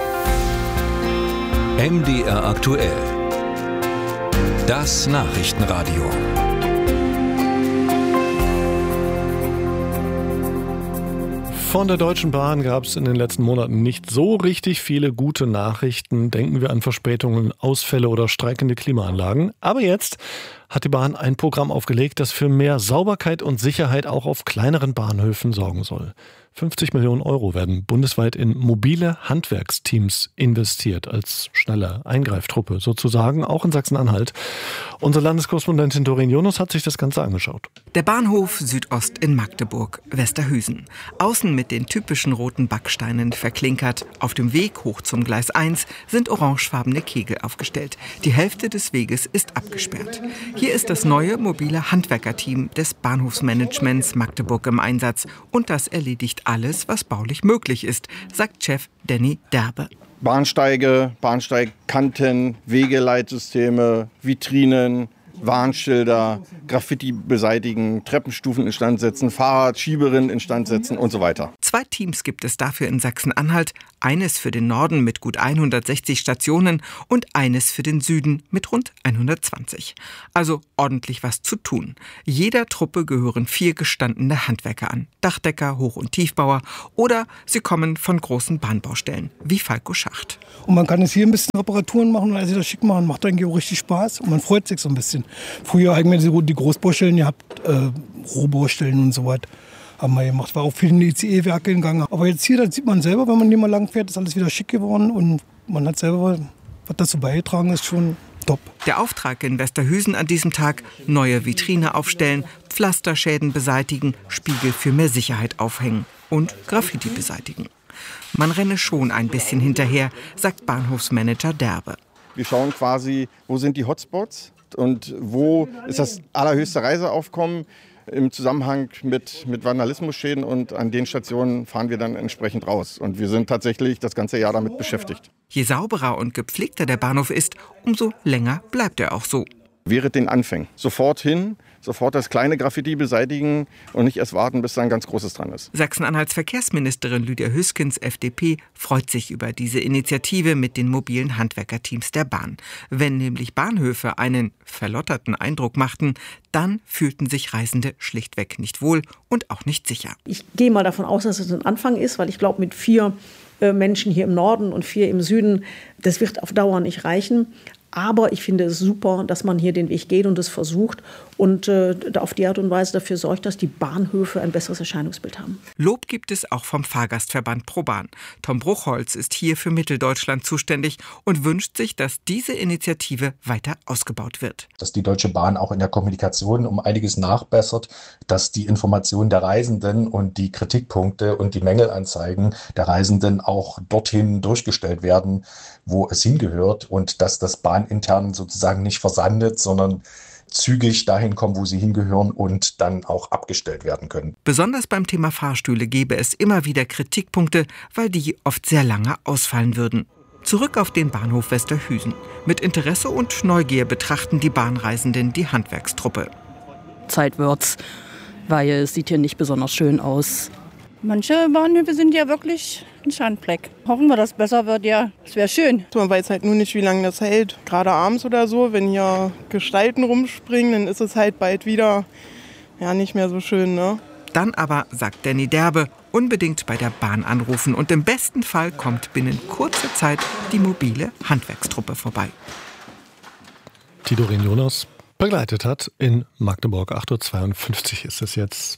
M D R aktuell. Das Nachrichtenradio. Von der Deutschen Bahn gab es in den letzten Monaten nicht so richtig viele gute Nachrichten. Denken wir an Verspätungen, Ausfälle oder streikende Klimaanlagen. Aber jetzt hat die Bahn ein Programm aufgelegt, das für mehr Sauberkeit und Sicherheit auch auf kleineren Bahnhöfen sorgen soll. fünfzig Millionen Euro werden bundesweit in mobile Handwerksteams investiert, als schnelle Eingreiftruppe sozusagen, auch in Sachsen-Anhalt. Unsere Landeskorrespondentin Doreen Jonas hat sich das Ganze angeschaut. Der Bahnhof Südost in Magdeburg, Westerhüsen. Außen mit den typischen roten Backsteinen verklinkert. Auf dem Weg hoch zum Gleis eins sind orangefarbene Kegel aufgestellt. Die Hälfte des Weges ist abgesperrt. Hier ist das neue mobile Handwerkerteam des Bahnhofsmanagements Magdeburg im Einsatz. Und das erledigt alles, was baulich möglich ist, sagt Chef Danny Derbe. Bahnsteige, Bahnsteigkanten, Wegeleitsysteme, Vitrinen, Warnschilder, Graffiti beseitigen, Treppenstufen instand setzen, Fahrradschieberinnen instand setzen und so weiter. Zwei Teams gibt es dafür in Sachsen-Anhalt. Eines für den Norden mit gut hundertsechzig Stationen und eines für den Süden mit rund hundertzwanzig. Also ordentlich was zu tun. Jeder Truppe gehören vier gestandene Handwerker an. Dachdecker, Hoch- und Tiefbauer oder sie kommen von großen Bahnbaustellen, wie Falco Schacht. Und man kann jetzt hier ein bisschen Reparaturen machen und alles wieder schick machen. Macht eigentlich auch richtig Spaß und man freut sich so ein bisschen. Früher haben wir die Großbaustellen gehabt, äh, Rohbaustellen und so was. Haben wir gemacht. War auch viel in die I C E-Werke gegangen. Aber jetzt hier, das sieht man selber, wenn man hier mal lang fährt, ist alles wieder schick geworden. Und man hat selber, was dazu beigetragen ist, schon top. Der Auftrag in Westerhüsen an diesem Tag: neue Vitrine aufstellen, Pflasterschäden beseitigen, Spiegel für mehr Sicherheit aufhängen und Graffiti beseitigen. Man renne schon ein bisschen hinterher, sagt Bahnhofsmanager Derbe. Wir schauen quasi, wo sind die Hotspots und wo ist das allerhöchste Reiseaufkommen im Zusammenhang mit, mit Vandalismusschäden, und an den Stationen fahren wir dann entsprechend raus. Und wir sind tatsächlich das ganze Jahr damit beschäftigt. Je sauberer und gepflegter der Bahnhof ist, umso länger bleibt er auch so. Während den Anfängen sofort hin, sofort das kleine Graffiti beseitigen und nicht erst warten, bis da ein ganz großes dran ist. Sachsen-Anhalts Verkehrsministerin Lydia Hüskens, F D P, freut sich über diese Initiative mit den mobilen Handwerkerteams der Bahn. Wenn nämlich Bahnhöfe einen verlotterten Eindruck machten, dann fühlten sich Reisende schlichtweg nicht wohl und auch nicht sicher. Ich gehe mal davon aus, dass es ein Anfang ist, weil ich glaube, mit vier äh, Menschen hier im Norden und vier im Süden, das wird auf Dauer nicht reichen. Aber ich finde es super, dass man hier den Weg geht und es versucht und äh, auf die Art und Weise dafür sorgt, dass die Bahnhöfe ein besseres Erscheinungsbild haben. Lob gibt es auch vom Fahrgastverband ProBahn. Tom Bruchholz ist hier für Mitteldeutschland zuständig und wünscht sich, dass diese Initiative weiter ausgebaut wird. Dass die Deutsche Bahn auch in der Kommunikation um einiges nachbessert, dass die Informationen der Reisenden und die Kritikpunkte und die Mängelanzeigen der Reisenden auch dorthin durchgestellt werden, wo es hingehört, und dass das Bahn intern sozusagen nicht versandet, sondern zügig dahin kommen, wo sie hingehören und dann auch abgestellt werden können. Besonders beim Thema Fahrstühle gäbe es immer wieder Kritikpunkte, weil die oft sehr lange ausfallen würden. Zurück auf den Bahnhof Westerhüsen. Mit Interesse und Neugier betrachten die Bahnreisenden die Handwerkstruppe. Zeit wird's, weil es sieht hier nicht besonders schön aus. Manche Bahnhöfe sind ja wirklich ein Schandfleck. Hoffen wir, dass es besser wird, ja. Es wäre schön. Man weiß halt nur nicht, wie lange das hält. Gerade abends oder so, wenn hier Gestalten rumspringen, dann ist es halt bald wieder ja, nicht mehr so schön, ne? Dann aber, sagt Danny Derbe, unbedingt bei der Bahn anrufen und im besten Fall kommt binnen kurzer Zeit die mobile Handwerkstruppe vorbei. Die Doreen Jonas begleitet hat in Magdeburg. acht Uhr zweiundfünfzig ist es jetzt.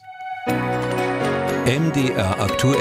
M D R aktuell.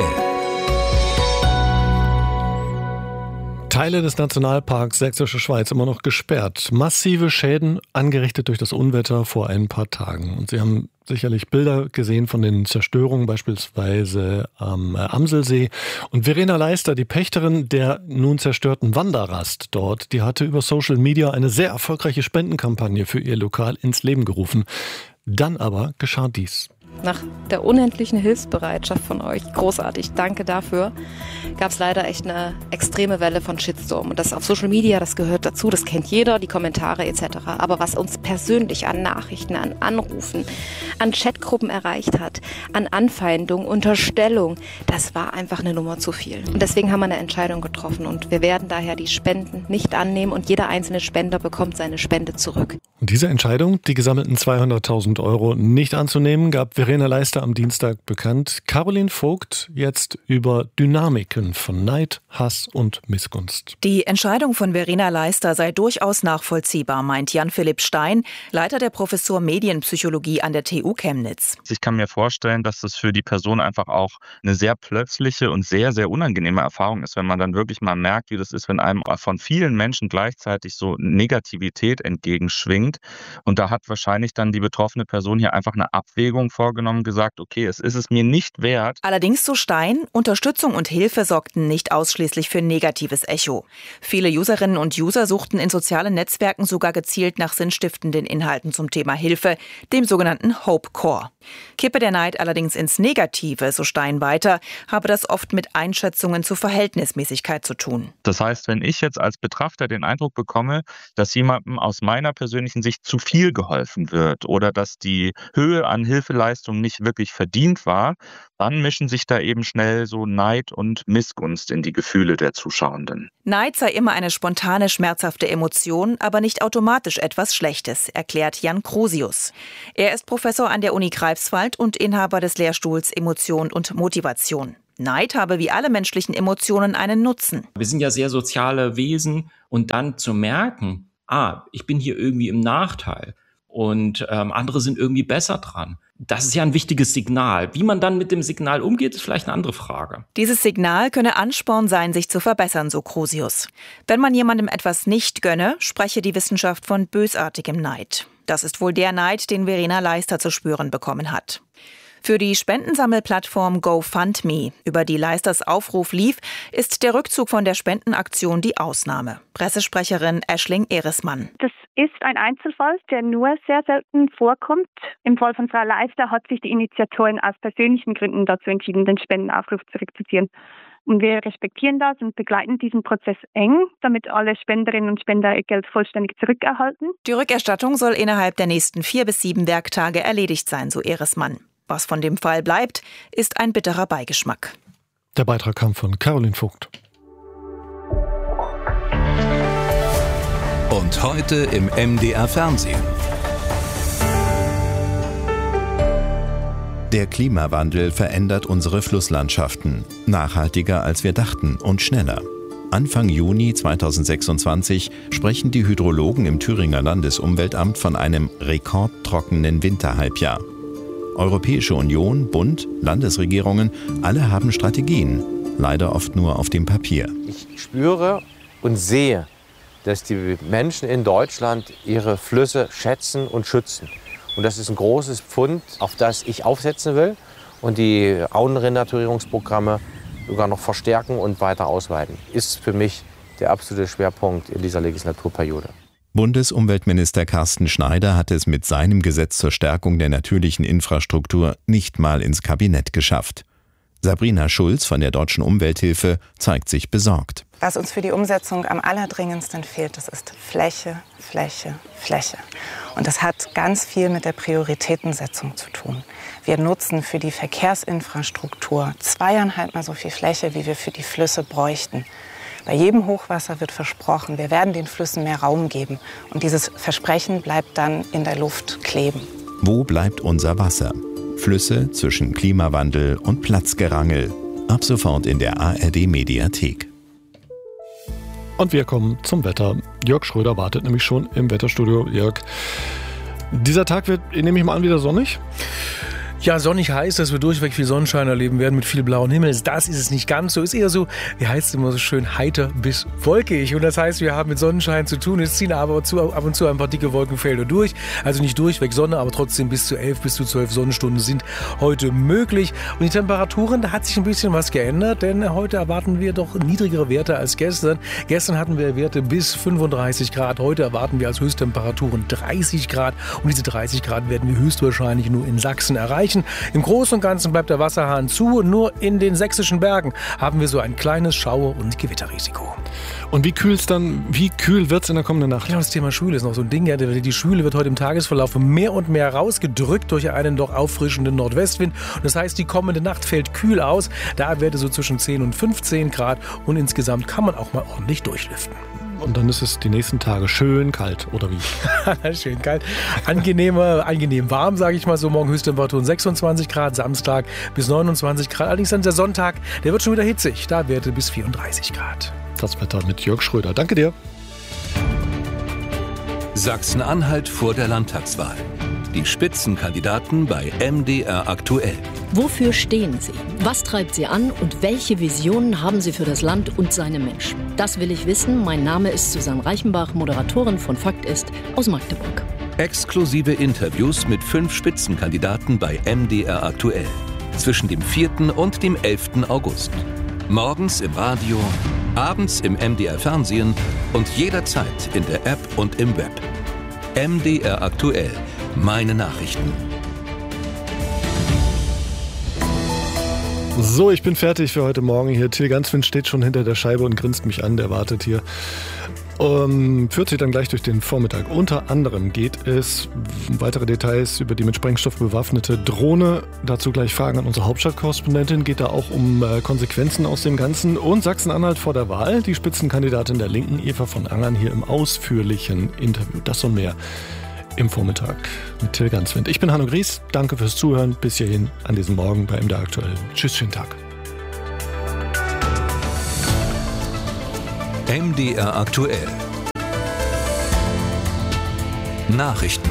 Teile des Nationalparks Sächsische Schweiz immer noch gesperrt. Massive Schäden angerichtet durch das Unwetter vor ein paar Tagen. Und Sie haben sicherlich Bilder gesehen von den Zerstörungen, beispielsweise am Amselsee. Und Verena Leister, die Pächterin der nun zerstörten Wanderrast dort, die hatte über Social Media eine sehr erfolgreiche Spendenkampagne für ihr Lokal ins Leben gerufen. Dann aber geschah dies. Nach der unendlichen Hilfsbereitschaft von euch, großartig, danke dafür, gab es leider echt eine extreme Welle von Shitstorm. Und das auf Social Media, das gehört dazu, das kennt jeder, die Kommentare et cetera. Aber was uns persönlich an Nachrichten, an Anrufen, an Chatgruppen erreicht hat, an Anfeindung, Unterstellung, das war einfach eine Nummer zu viel. Und deswegen haben wir eine Entscheidung getroffen und wir werden daher die Spenden nicht annehmen und jeder einzelne Spender bekommt seine Spende zurück. Und diese Entscheidung, die gesammelten zweihunderttausend Euro nicht anzunehmen, gab Verena Leister am Dienstag bekannt. Caroline Vogt jetzt über Dynamiken von Neid, Hass und Missgunst. Die Entscheidung von Verena Leister sei durchaus nachvollziehbar, meint Jan-Philipp Stein, Leiter der Professur Medienpsychologie an der T U Chemnitz. Ich kann mir vorstellen, dass das für die Person einfach auch eine sehr plötzliche und sehr, sehr unangenehme Erfahrung ist, wenn man dann wirklich mal merkt, wie das ist, wenn einem von vielen Menschen gleichzeitig so Negativität entgegenschwingt. Und da hat wahrscheinlich dann die betroffene Person hier einfach eine Abwägung vorgenommen, gesagt, okay, es ist es mir nicht wert. Allerdings, so Stein, Unterstützung und Hilfe sorgten nicht ausschließlich für negatives Echo. Viele Userinnen und User suchten in sozialen Netzwerken sogar gezielt nach sinnstiftenden Inhalten zum Thema Hilfe, dem sogenannten Hope-Core. Kippe der Neid allerdings ins Negative, so Stein weiter, habe das oft mit Einschätzungen zur Verhältnismäßigkeit zu tun. Das heißt, wenn ich jetzt als Betrachter den Eindruck bekomme, dass jemandem aus meiner persönlichen Menschen sich zu viel geholfen wird oder dass die Höhe an Hilfeleistung nicht wirklich verdient war, dann mischen sich da eben schnell so Neid und Missgunst in die Gefühle der Zuschauenden. Neid sei immer eine spontane, schmerzhafte Emotion, aber nicht automatisch etwas Schlechtes, erklärt Jan Krosius. Er ist Professor an der Uni Greifswald und Inhaber des Lehrstuhls Emotion und Motivation. Neid habe wie alle menschlichen Emotionen einen Nutzen. Wir sind ja sehr soziale Wesen und dann zu merken, ah, ich bin hier irgendwie im Nachteil und ähm, andere sind irgendwie besser dran. Das ist ja ein wichtiges Signal. Wie man dann mit dem Signal umgeht, ist vielleicht eine andere Frage. Dieses Signal könne Ansporn sein, sich zu verbessern, so Krosius. Wenn man jemandem etwas nicht gönne, spreche die Wissenschaft von bösartigem Neid. Das ist wohl der Neid, den Verena Leister zu spüren bekommen hat. Für die Spendensammelplattform GoFundMe, über die Leisters Aufruf lief, ist der Rückzug von der Spendenaktion die Ausnahme. Pressesprecherin Aisling Ehresmann. Das ist ein Einzelfall, der nur sehr selten vorkommt. Im Fall von Frau Leister hat sich die Initiatorin aus persönlichen Gründen dazu entschieden, den Spendenaufruf zurückzuziehen. Und wir respektieren das und begleiten diesen Prozess eng, damit alle Spenderinnen und Spender ihr Geld vollständig zurückerhalten. Die Rückerstattung soll innerhalb der nächsten vier bis sieben Werktage erledigt sein, so Ehresmann. Was von dem Fall bleibt, ist ein bitterer Beigeschmack. Der Beitrag kam von Caroline Vogt. Und heute im M D R Fernsehen. Der Klimawandel verändert unsere Flusslandschaften. Nachhaltiger als wir dachten und schneller. Anfang Juni zweitausendsechsundzwanzig sprechen die Hydrologen im Thüringer Landesumweltamt von einem rekordtrockenen Winterhalbjahr. Europäische Union, Bund, Landesregierungen, alle haben Strategien, leider oft nur auf dem Papier. Ich spüre und sehe, dass die Menschen in Deutschland ihre Flüsse schätzen und schützen. Und das ist ein großes Pfund, auf das ich aufsetzen will und die Auenrenaturierungsprogramme sogar noch verstärken und weiter ausweiten. Ist für mich der absolute Schwerpunkt in dieser Legislaturperiode. Bundesumweltminister Carsten Schneider hat es mit seinem Gesetz zur Stärkung der natürlichen Infrastruktur nicht mal ins Kabinett geschafft. Sabrina Schulz von der Deutschen Umwelthilfe zeigt sich besorgt. Was uns für die Umsetzung am allerdringendsten fehlt, das ist Fläche, Fläche, Fläche. Und das hat ganz viel mit der Prioritätensetzung zu tun. Wir nutzen für die Verkehrsinfrastruktur zweieinhalb Mal so viel Fläche, wie wir für die Flüsse bräuchten. Bei jedem Hochwasser wird versprochen, wir werden den Flüssen mehr Raum geben. Und dieses Versprechen bleibt dann in der Luft kleben. Wo bleibt unser Wasser? Flüsse zwischen Klimawandel und Platzgerangel. Ab sofort in der A R D-Mediathek. Und wir kommen zum Wetter. Jörg Schröder wartet nämlich schon im Wetterstudio. Jörg, dieser Tag wird, nehme ich mal an, wieder sonnig? Ja, sonnig heißt, dass wir durchweg viel Sonnenschein erleben werden mit viel blauen Himmel. Das ist es nicht ganz so. Ist eher so, wie heißt es immer so schön, heiter bis wolkig. Und das heißt, wir haben mit Sonnenschein zu tun. Es ziehen aber zu, ab und zu ein paar dicke Wolkenfelder durch. Also nicht durchweg Sonne, aber trotzdem bis zu elf bis zu zwölf Sonnenstunden sind heute möglich. Und die Temperaturen, da hat sich ein bisschen was geändert, denn heute erwarten wir doch niedrigere Werte als gestern. Gestern hatten wir Werte bis fünfunddreißig Grad. Heute erwarten wir als Höchsttemperaturen dreißig Grad. Und diese dreißig Grad werden wir höchstwahrscheinlich nur in Sachsen erreichen. Im Großen und Ganzen bleibt der Wasserhahn zu. Nur in den sächsischen Bergen haben wir so ein kleines Schauer- und Gewitterrisiko. Und wie kühl's dann, wie kühl wird es in der kommenden Nacht? Genau, das Thema Schwüle ist noch so ein Ding. Ja, die Schwüle wird heute im Tagesverlauf mehr und mehr rausgedrückt durch einen doch auffrischenden Nordwestwind. Und das heißt, die kommende Nacht fällt kühl aus. Da wird es so zwischen zehn und fünfzehn Grad. Und insgesamt kann man auch mal ordentlich durchlüften. Und dann ist es die nächsten Tage schön kalt, oder wie? Schön kalt. Angenehmer, angenehm warm, sage ich mal so. Morgen Höchsttemperaturen sechsundzwanzig Grad, Samstag bis neunundzwanzig Grad. Allerdings dann der Sonntag, der wird schon wieder hitzig. Da Werte bis vierunddreißig Grad. Das Wetter mit Jörg Schröder. Danke dir. Sachsen-Anhalt vor der Landtagswahl. Die Spitzenkandidaten bei M D R aktuell. Wofür stehen Sie? Was treibt Sie an und welche Visionen haben Sie für das Land und seine Menschen? Das will ich wissen. Mein Name ist Susanne Reichenbach, Moderatorin von Fakt ist aus Magdeburg. Exklusive Interviews mit fünf Spitzenkandidaten bei M D R aktuell. Zwischen dem vierten und dem elften August. Morgens im Radio, abends im M D R Fernsehen und jederzeit in der App und im Web. M D R aktuell. Meine Nachrichten. So, ich bin fertig für heute Morgen hier. Till Ganswind steht schon hinter der Scheibe und grinst mich an. Der wartet hier. Um, führt sie dann gleich durch den Vormittag. Unter anderem geht es um weitere Details über die mit Sprengstoff bewaffnete Drohne. Dazu gleich Fragen an unsere Hauptstadtkorrespondentin. Geht da auch um äh, Konsequenzen aus dem Ganzen. Und Sachsen-Anhalt vor der Wahl. Die Spitzenkandidatin der Linken, Eva von Angern, hier im ausführlichen Interview. Das und mehr im Vormittag mit Till Ganswind. Ich bin Hanno Gries. Danke fürs Zuhören. Bis hierhin an diesem Morgen bei M D R Aktuell. Tschüss, schönen Tag. M D R Aktuell. Nachrichten.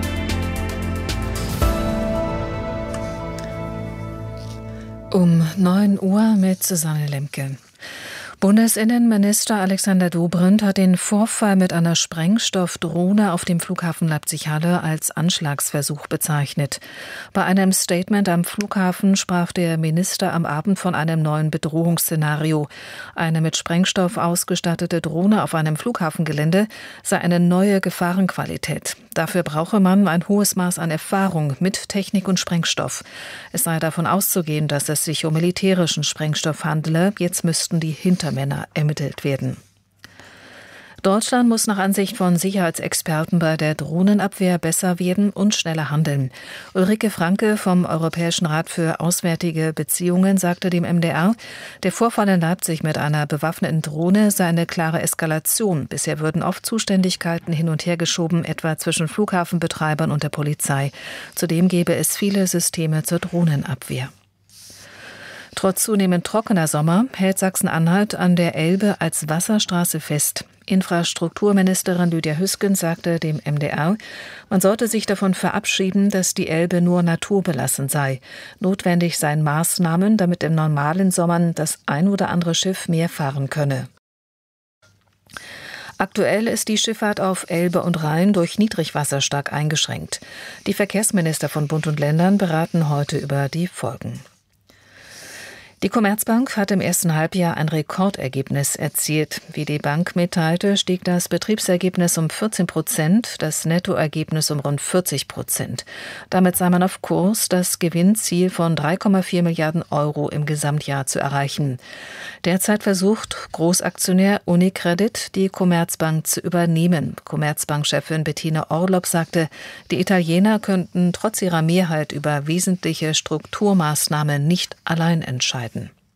Um neun Uhr mit Susanne Lemke. Bundesinnenminister Alexander Dobrindt hat den Vorfall mit einer Sprengstoffdrohne auf dem Flughafen Leipzig-Halle als Anschlagsversuch bezeichnet. Bei einem Statement am Flughafen sprach der Minister am Abend von einem neuen Bedrohungsszenario. Eine mit Sprengstoff ausgestattete Drohne auf einem Flughafengelände sei eine neue Gefahrenqualität. Dafür brauche man ein hohes Maß an Erfahrung mit Technik und Sprengstoff. Es sei davon auszugehen, dass es sich um militärischen Sprengstoff handele. Jetzt müssten die Hintermänner ermittelt werden. Deutschland muss nach Ansicht von Sicherheitsexperten bei der Drohnenabwehr besser werden und schneller handeln. Ulrike Franke vom Europäischen Rat für Auswärtige Beziehungen sagte dem M D R, der Vorfall in Leipzig mit einer bewaffneten Drohne sei eine klare Eskalation. Bisher würden oft Zuständigkeiten hin und her geschoben, etwa zwischen Flughafenbetreibern und der Polizei. Zudem gäbe es viele Systeme zur Drohnenabwehr. Trotz zunehmend trockener Sommer hält Sachsen-Anhalt an der Elbe als Wasserstraße fest. Infrastrukturministerin Lydia Hüsken sagte dem M D R, man sollte sich davon verabschieden, dass die Elbe nur naturbelassen sei. Notwendig seien Maßnahmen, damit im normalen Sommer das ein oder andere Schiff mehr fahren könne. Aktuell ist die Schifffahrt auf Elbe und Rhein durch Niedrigwasser stark eingeschränkt. Die Verkehrsminister von Bund und Ländern beraten heute über die Folgen. Die Commerzbank hat im ersten Halbjahr ein Rekordergebnis erzielt. Wie die Bank mitteilte, stieg das Betriebsergebnis um vierzehn Prozent, das Nettoergebnis um rund vierzig Prozent. Damit sei man auf Kurs, das Gewinnziel von drei Komma vier Milliarden Euro im Gesamtjahr zu erreichen. Derzeit versucht Großaktionär Unicredit, die Commerzbank zu übernehmen. Commerzbank-Chefin Bettina Orlopp sagte, die Italiener könnten trotz ihrer Mehrheit über wesentliche Strukturmaßnahmen nicht allein entscheiden.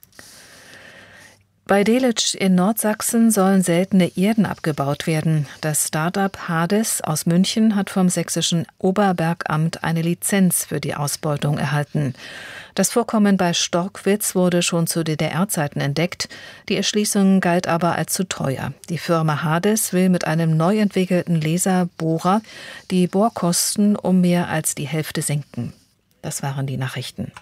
Bei Delitzsch in Nordsachsen sollen seltene Erden abgebaut werden. Das Start-up Hades aus München hat vom sächsischen Oberbergamt eine Lizenz für die Ausbeutung erhalten. Das Vorkommen bei Storkwitz wurde schon zu D D R-Zeiten entdeckt. Die Erschließung galt aber als zu teuer. Die Firma Hades will mit einem neu entwickelten Laserbohrer die Bohrkosten um mehr als die Hälfte senken. Das waren die Nachrichten.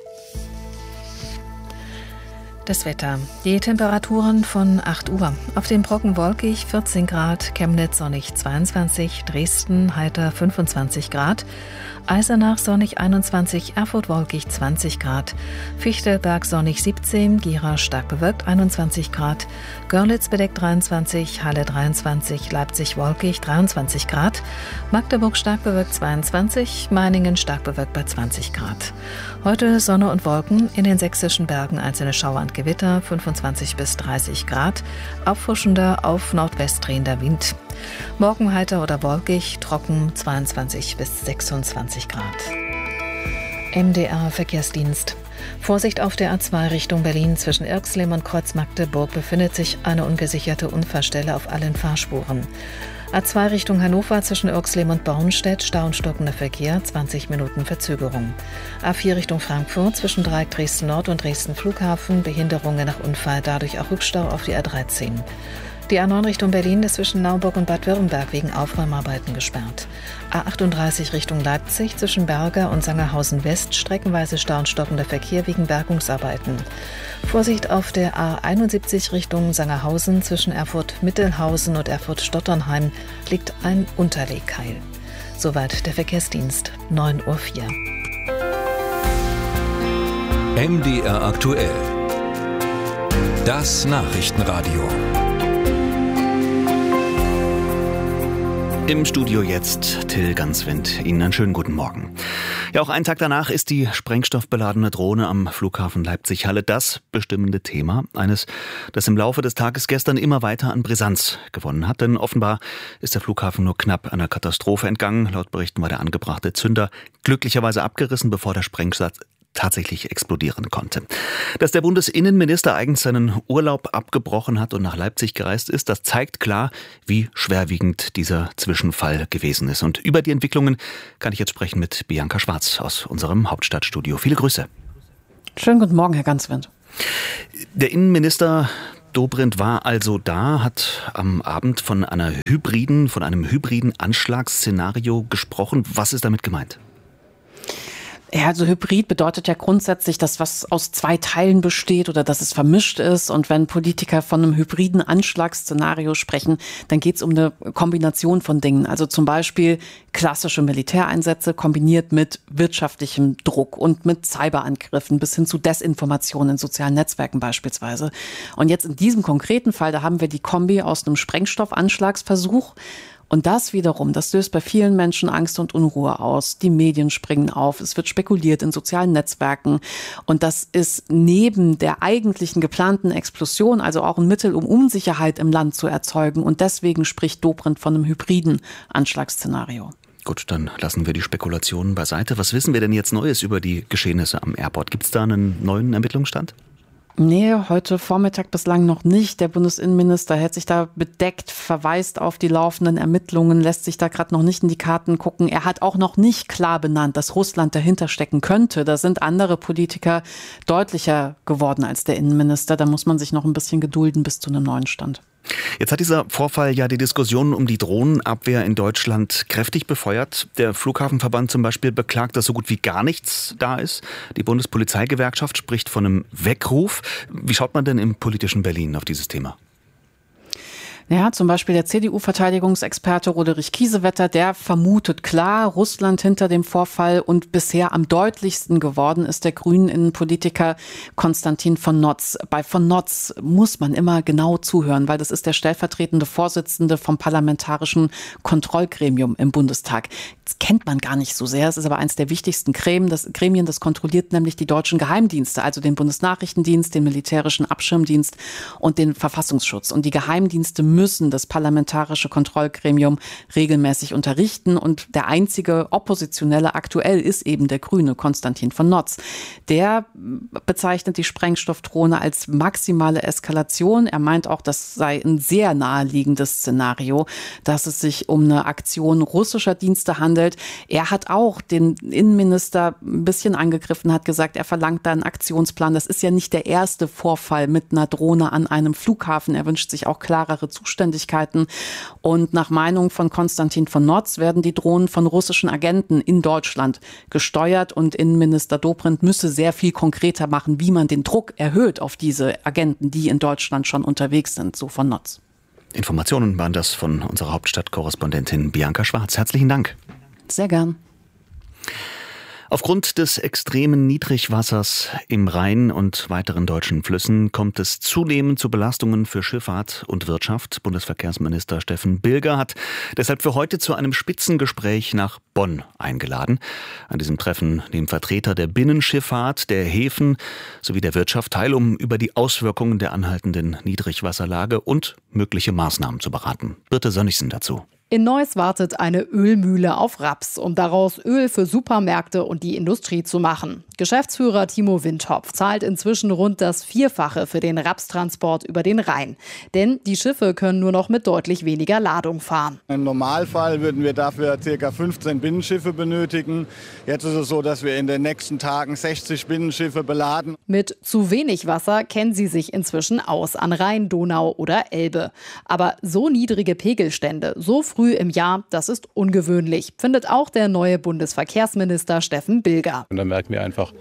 Das Wetter. Die Temperaturen von acht Uhr. Auf dem Brocken wolkig vierzehn Grad, Chemnitz sonnig zweiundzwanzig, Dresden heiter fünfundzwanzig Grad, Eisenach sonnig einundzwanzig, Erfurt wolkig zwanzig Grad, Fichtelberg sonnig siebzehn, Gera stark bewölkt einundzwanzig Grad, Görlitz bedeckt dreiundzwanzig, Halle dreiundzwanzig, Leipzig wolkig dreiundzwanzig Grad, Magdeburg stark bewölkt zweiundzwanzig, Meiningen stark bewölkt bei zwanzig Grad. Heute Sonne und Wolken, in den sächsischen Bergen einzelne Schauer und Gewitter, fünfundzwanzig bis dreißig Grad, auffrischender auf Nordwest drehender Wind. Morgen heiter oder wolkig, trocken, zweiundzwanzig bis sechsundzwanzig Grad. M D R Verkehrsdienst. Vorsicht auf der A zwei Richtung Berlin zwischen Irxleben und Kreuz Magdeburg befindet sich eine ungesicherte Unfallstelle auf allen Fahrspuren. A zwei Richtung Hannover zwischen Irxleben und Bornstedt, Stau und stockender Verkehr, zwanzig Minuten Verzögerung. A vier Richtung Frankfurt zwischen Dreieck Dresden Nord und Dresden Flughafen, Behinderungen nach Unfall, dadurch auch Rückstau auf die A dreizehn. Die A neun Richtung Berlin ist zwischen Naumburg und Bad Württemberg wegen Aufräumarbeiten gesperrt. A achtunddreißig Richtung Leipzig zwischen Berger und Sangerhausen West, streckenweise Stau und stockender Verkehr wegen Bergungsarbeiten. Vorsicht auf der A einundsiebzig Richtung Sangerhausen zwischen Erfurt-Mittelhausen und Erfurt-Stotternheim liegt ein Unterlegkeil. Soweit der Verkehrsdienst, neun Uhr vier. M D R aktuell. Das Nachrichtenradio. Im Studio jetzt Till Ganswind. Ihnen einen schönen guten Morgen. Ja, auch einen Tag danach ist die sprengstoffbeladene Drohne am Flughafen Leipzig-Halle das bestimmende Thema. Eines, das im Laufe des Tages gestern immer weiter an Brisanz gewonnen hat. Denn offenbar ist der Flughafen nur knapp einer Katastrophe entgangen. Laut Berichten war der angebrachte Zünder glücklicherweise abgerissen, bevor der Sprengsatz tatsächlich explodieren konnte. Dass der Bundesinnenminister eigens seinen Urlaub abgebrochen hat und nach Leipzig gereist ist, das zeigt klar, wie schwerwiegend dieser Zwischenfall gewesen ist. Und über die Entwicklungen kann ich jetzt sprechen mit Bianca Schwarz aus unserem Hauptstadtstudio. Viele Grüße. Schönen guten Morgen, Herr Ganswind. Der Innenminister Dobrindt war also da, hat am Abend von einer hybriden, von einem hybriden Anschlagsszenario gesprochen. Was ist damit gemeint? Ja, also Hybrid bedeutet ja grundsätzlich, dass was aus zwei Teilen besteht oder dass es vermischt ist. Und wenn Politiker von einem hybriden Anschlagsszenario sprechen, dann geht es um eine Kombination von Dingen. Also zum Beispiel klassische Militäreinsätze kombiniert mit wirtschaftlichem Druck und mit Cyberangriffen bis hin zu Desinformation in sozialen Netzwerken beispielsweise. Und jetzt in diesem konkreten Fall, da haben wir die Kombi aus einem Sprengstoffanschlagsversuch. Und das wiederum, das löst bei vielen Menschen Angst und Unruhe aus. Die Medien springen auf, es wird spekuliert in sozialen Netzwerken. Und das ist neben der eigentlichen geplanten Explosion also auch ein Mittel, um Unsicherheit im Land zu erzeugen. Und deswegen spricht Dobrindt von einem hybriden Anschlagsszenario. Gut, dann lassen wir die Spekulationen beiseite. Was wissen wir denn jetzt Neues über die Geschehnisse am Airport? Gibt es da einen neuen Ermittlungsstand? Nee, heute Vormittag bislang noch nicht. Der Bundesinnenminister hält sich da bedeckt, verweist auf die laufenden Ermittlungen, lässt sich da gerade noch nicht in die Karten gucken. Er hat auch noch nicht klar benannt, dass Russland dahinter stecken könnte. Da sind andere Politiker deutlicher geworden als der Innenminister. Da muss man sich noch ein bisschen gedulden bis zu einem neuen Stand. Jetzt hat dieser Vorfall ja die Diskussion um die Drohnenabwehr in Deutschland kräftig befeuert. Der Flughafenverband zum Beispiel beklagt, dass so gut wie gar nichts da ist. Die Bundespolizeigewerkschaft spricht von einem Weckruf. Wie schaut man denn im politischen Berlin auf dieses Thema? Ja, zum Beispiel der C D U-Verteidigungsexperte Roderich Kiesewetter, der vermutet klar Russland hinter dem Vorfall, und bisher am deutlichsten geworden ist der grünen Innenpolitiker Konstantin von Notz. Bei von Notz muss man immer genau zuhören, weil das ist der stellvertretende Vorsitzende vom Parlamentarischen Kontrollgremium im Bundestag. Das kennt man gar nicht so sehr, es ist aber eines der wichtigsten Gremien, das Gremien, das kontrolliert nämlich die deutschen Geheimdienste, also den Bundesnachrichtendienst, den militärischen Abschirmdienst und den Verfassungsschutz. Und die Geheimdienste müssen das Parlamentarische Kontrollgremium regelmäßig unterrichten. Und der einzige Oppositionelle aktuell ist eben der Grüne Konstantin von Notz. Der bezeichnet die Sprengstoffdrohne als maximale Eskalation. Er meint auch, das sei ein sehr naheliegendes Szenario, dass es sich um eine Aktion russischer Dienste handelt. Er hat auch den Innenminister ein bisschen angegriffen, hat gesagt, er verlangt da einen Aktionsplan. Das ist ja nicht der erste Vorfall mit einer Drohne an einem Flughafen. Er wünscht sich auch klarere Zuständigkeiten. Und nach Meinung von Konstantin von Notz werden die Drohnen von russischen Agenten in Deutschland gesteuert. Und Innenminister Dobrindt müsse sehr viel konkreter machen, wie man den Druck erhöht auf diese Agenten, die in Deutschland schon unterwegs sind, so von Notz. Informationen waren das von unserer Hauptstadtkorrespondentin Bianca Schwarz. Herzlichen Dank. Sehr gern. Aufgrund des extremen Niedrigwassers im Rhein und weiteren deutschen Flüssen kommt es zunehmend zu Belastungen für Schifffahrt und Wirtschaft. Bundesverkehrsminister Steffen Bilger hat deshalb für heute zu einem Spitzengespräch nach Bonn eingeladen. An diesem Treffen nehmen Vertreter der Binnenschifffahrt, der Häfen sowie der Wirtschaft teil, um über die Auswirkungen der anhaltenden Niedrigwasserlage und mögliche Maßnahmen zu beraten. Birte Sönnigsen dazu. In Neuss wartet eine Ölmühle auf Raps, um daraus Öl für Supermärkte und die Industrie zu machen. Geschäftsführer Timo Windhopf zahlt inzwischen rund das Vierfache für den Rapstransport über den Rhein. Denn die Schiffe können nur noch mit deutlich weniger Ladung fahren. Im Normalfall würden wir dafür ca. fünfzehn Binnenschiffe benötigen. Jetzt ist es so, dass wir in den nächsten Tagen sechzig Binnenschiffe beladen. Mit zu wenig Wasser kennen sie sich inzwischen aus an Rhein, Donau oder Elbe. Aber so niedrige Pegelstände, so früh im Jahr, das ist ungewöhnlich, findet auch der neue Bundesverkehrsminister Steffen Bilger. Und da merken wir einfach,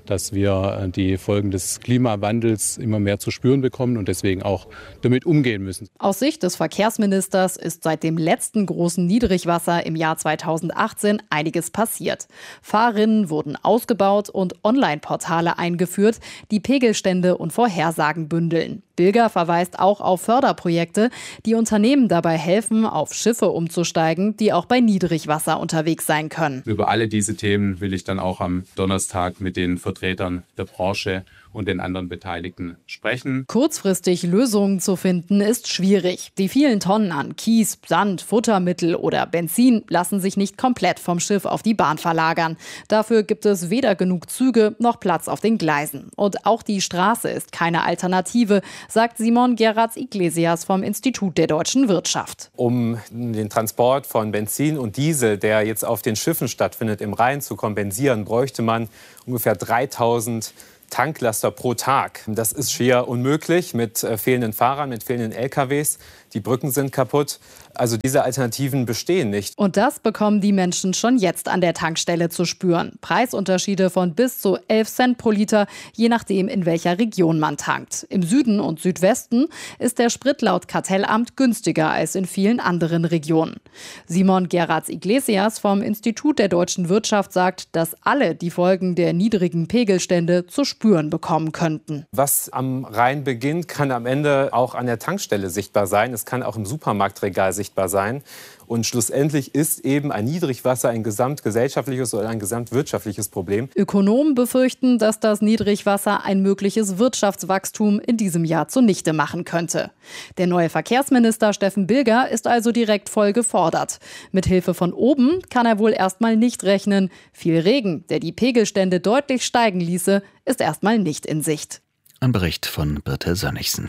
dass wir die Folgen des Klimawandels immer mehr zu spüren bekommen und deswegen auch damit umgehen müssen. Aus Sicht des Verkehrsministers ist seit dem letzten großen Niedrigwasser im Jahr zweitausendachtzehn einiges passiert. Fahrrinnen wurden ausgebaut und Online-Portale eingeführt, die Pegelstände und Vorhersagen bündeln. Bilger verweist auch auf Förderprojekte, die Unternehmen dabei helfen, auf Schiffe umzusteigen, die auch bei Niedrigwasser unterwegs sein können. Über alle diese Themen will ich dann auch am Donnerstag mit den Vertretern der Branche und den anderen Beteiligten sprechen. Kurzfristig Lösungen zu finden, ist schwierig. Die vielen Tonnen an Kies, Sand, Futtermittel oder Benzin lassen sich nicht komplett vom Schiff auf die Bahn verlagern. Dafür gibt es weder genug Züge noch Platz auf den Gleisen. Und auch die Straße ist keine Alternative, sagt Simon Geratz-Iglesias vom Institut der deutschen Wirtschaft. Um den Transport von Benzin und Diesel, der jetzt auf den Schiffen stattfindet, im Rhein zu kompensieren, bräuchte man ungefähr dreitausend Tanklaster pro Tag. Das ist schier unmöglich mit äh, fehlenden Fahrern, mit fehlenden L K Ws. Die Brücken sind kaputt. Also diese Alternativen bestehen nicht. Und das bekommen die Menschen schon jetzt an der Tankstelle zu spüren. Preisunterschiede von bis zu elf Cent pro Liter, je nachdem, in welcher Region man tankt. Im Süden und Südwesten ist der Sprit laut Kartellamt günstiger als in vielen anderen Regionen. Simon Geratz-Iglesias vom Institut der deutschen Wirtschaft sagt, dass alle die Folgen der niedrigen Pegelstände zu spüren bekommen könnten. Was am Rhein beginnt, kann am Ende auch an der Tankstelle sichtbar sein. Es kann auch im Supermarktregal sichtbar sein. Und schlussendlich ist eben ein Niedrigwasser ein gesamtgesellschaftliches oder ein gesamtwirtschaftliches Problem. Ökonomen befürchten, dass das Niedrigwasser ein mögliches Wirtschaftswachstum in diesem Jahr zunichte machen könnte. Der neue Verkehrsminister Steffen Bilger ist also direkt voll gefordert. Mit Hilfe von oben kann er wohl erstmal nicht rechnen. Viel Regen, der die Pegelstände deutlich steigen ließe, ist erstmal nicht in Sicht. Ein Bericht von Birte Sönnigsen.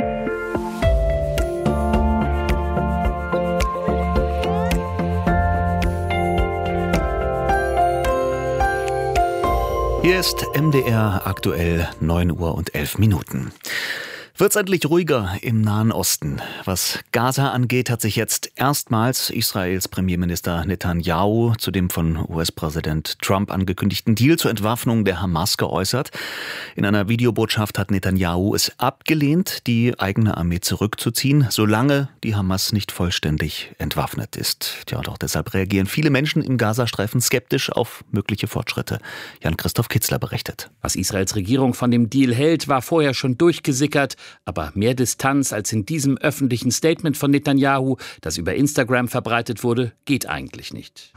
Hier ist M D R aktuell neun Uhr und elf Minuten. Wird's endlich ruhiger im Nahen Osten? Was Gaza angeht, hat sich jetzt erstmals Israels Premierminister Netanyahu zu dem von U S-Präsident Trump angekündigten Deal zur Entwaffnung der Hamas geäußert. In einer Videobotschaft hat Netanyahu es abgelehnt, die eigene Armee zurückzuziehen, solange die Hamas nicht vollständig entwaffnet ist. Tja, und auch deshalb reagieren viele Menschen im Gazastreifen skeptisch auf mögliche Fortschritte. Jan-Christoph Kitzler berichtet. Was Israels Regierung von dem Deal hält, war vorher schon durchgesickert. Aber mehr Distanz als in diesem öffentlichen Statement von Netanyahu, das über Instagram verbreitet wurde, geht eigentlich nicht.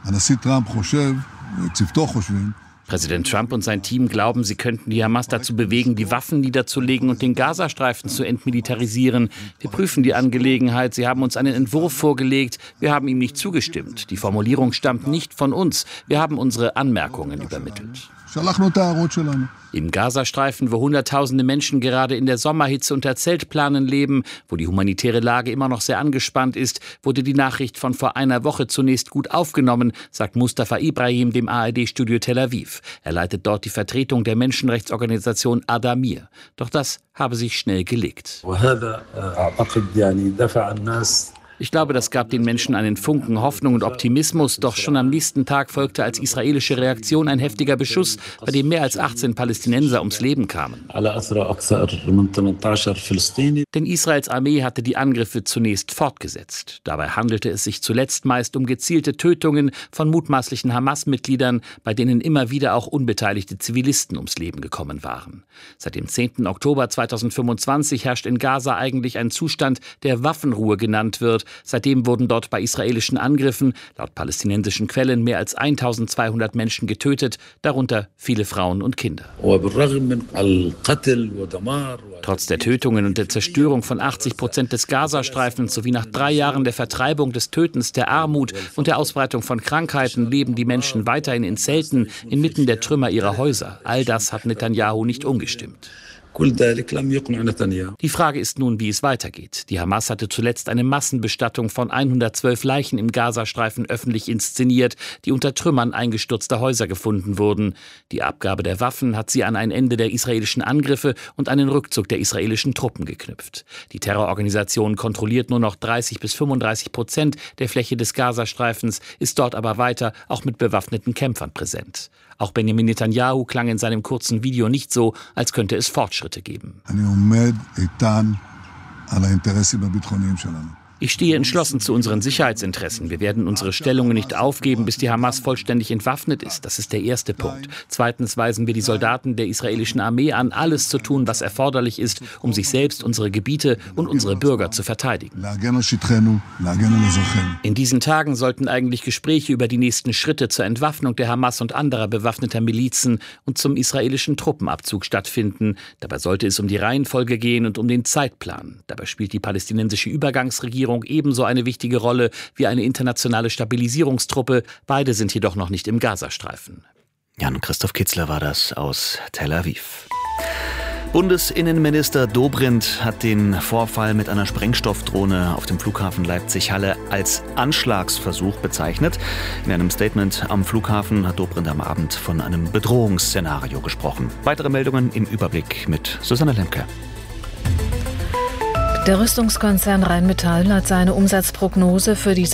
Präsident Trump und sein Team glauben, sie könnten die Hamas dazu bewegen, die Waffen niederzulegen und den Gazastreifen zu entmilitarisieren. Wir prüfen die Angelegenheit. Sie haben uns einen Entwurf vorgelegt. Wir haben ihm nicht zugestimmt. Die Formulierung stammt nicht von uns. Wir haben unsere Anmerkungen übermittelt. Im Gazastreifen, wo Hunderttausende Menschen gerade in der Sommerhitze unter Zeltplanen leben, wo die humanitäre Lage immer noch sehr angespannt ist, wurde die Nachricht von vor einer Woche zunächst gut aufgenommen, sagt Mustafa Ibrahim dem A R D-Studio Tel Aviv. Er leitet dort die Vertretung der Menschenrechtsorganisation Adamir. Doch das habe sich schnell gelegt. Ich glaube, das gab den Menschen einen Funken Hoffnung und Optimismus. Doch schon am nächsten Tag folgte als israelische Reaktion ein heftiger Beschuss, bei dem mehr als achtzehn Palästinenser ums Leben kamen. Denn Israels Armee hatte die Angriffe zunächst fortgesetzt. Dabei handelte es sich zuletzt meist um gezielte Tötungen von mutmaßlichen Hamas-Mitgliedern, bei denen immer wieder auch unbeteiligte Zivilisten ums Leben gekommen waren. Seit dem zehnten Oktober zweitausendfünfundzwanzig herrscht in Gaza eigentlich ein Zustand, der Waffenruhe genannt wird. Seitdem wurden dort bei israelischen Angriffen, laut palästinensischen Quellen, mehr als eintausendzweihundert Menschen getötet, darunter viele Frauen und Kinder. Trotz der Tötungen und der Zerstörung von achtzig Prozent des Gazastreifens sowie nach drei Jahren der Vertreibung, des Tötens, der Armut und der Ausbreitung von Krankheiten leben die Menschen weiterhin in Zelten inmitten der Trümmer ihrer Häuser. All das hat Netanyahu nicht umgestimmt. Die Frage ist nun, wie es weitergeht. Die Hamas hatte zuletzt eine Massenbestattung von hundertzwölf Leichen im Gazastreifen öffentlich inszeniert, die unter Trümmern eingestürzter Häuser gefunden wurden. Die Abgabe der Waffen hat sie an ein Ende der israelischen Angriffe und einen Rückzug der israelischen Truppen geknüpft. Die Terrororganisation kontrolliert nur noch dreißig bis fünfunddreißig Prozent der Fläche des Gazastreifens, ist dort aber weiter auch mit bewaffneten Kämpfern präsent. Auch Benjamin Netanyahu klang in seinem kurzen Video nicht so, als könnte es Fortschritte geben. Ich stehe entschlossen zu unseren Sicherheitsinteressen. Wir werden unsere Stellungen nicht aufgeben, bis die Hamas vollständig entwaffnet ist. Das ist der erste Punkt. Zweitens weisen wir die Soldaten der israelischen Armee an, alles zu tun, was erforderlich ist, um sich selbst, unsere Gebiete und unsere Bürger zu verteidigen. In diesen Tagen sollten eigentlich Gespräche über die nächsten Schritte zur Entwaffnung der Hamas und anderer bewaffneter Milizen und zum israelischen Truppenabzug stattfinden. Dabei sollte es um die Reihenfolge gehen und um den Zeitplan. Dabei spielt die palästinensische Übergangsregierung ebenso eine wichtige Rolle wie eine internationale Stabilisierungstruppe. Beide sind jedoch noch nicht im Gazastreifen. Jan Christoph Kitzler war das aus Tel Aviv. Bundesinnenminister Dobrindt hat den Vorfall mit einer Sprengstoffdrohne auf dem Flughafen Leipzig-Halle als Anschlagsversuch bezeichnet. In einem Statement am Flughafen hat Dobrindt am Abend von einem Bedrohungsszenario gesprochen. Weitere Meldungen im Überblick mit Susanne Lemke. Der Rüstungskonzern Rheinmetall hat seine Umsatzprognose für dieses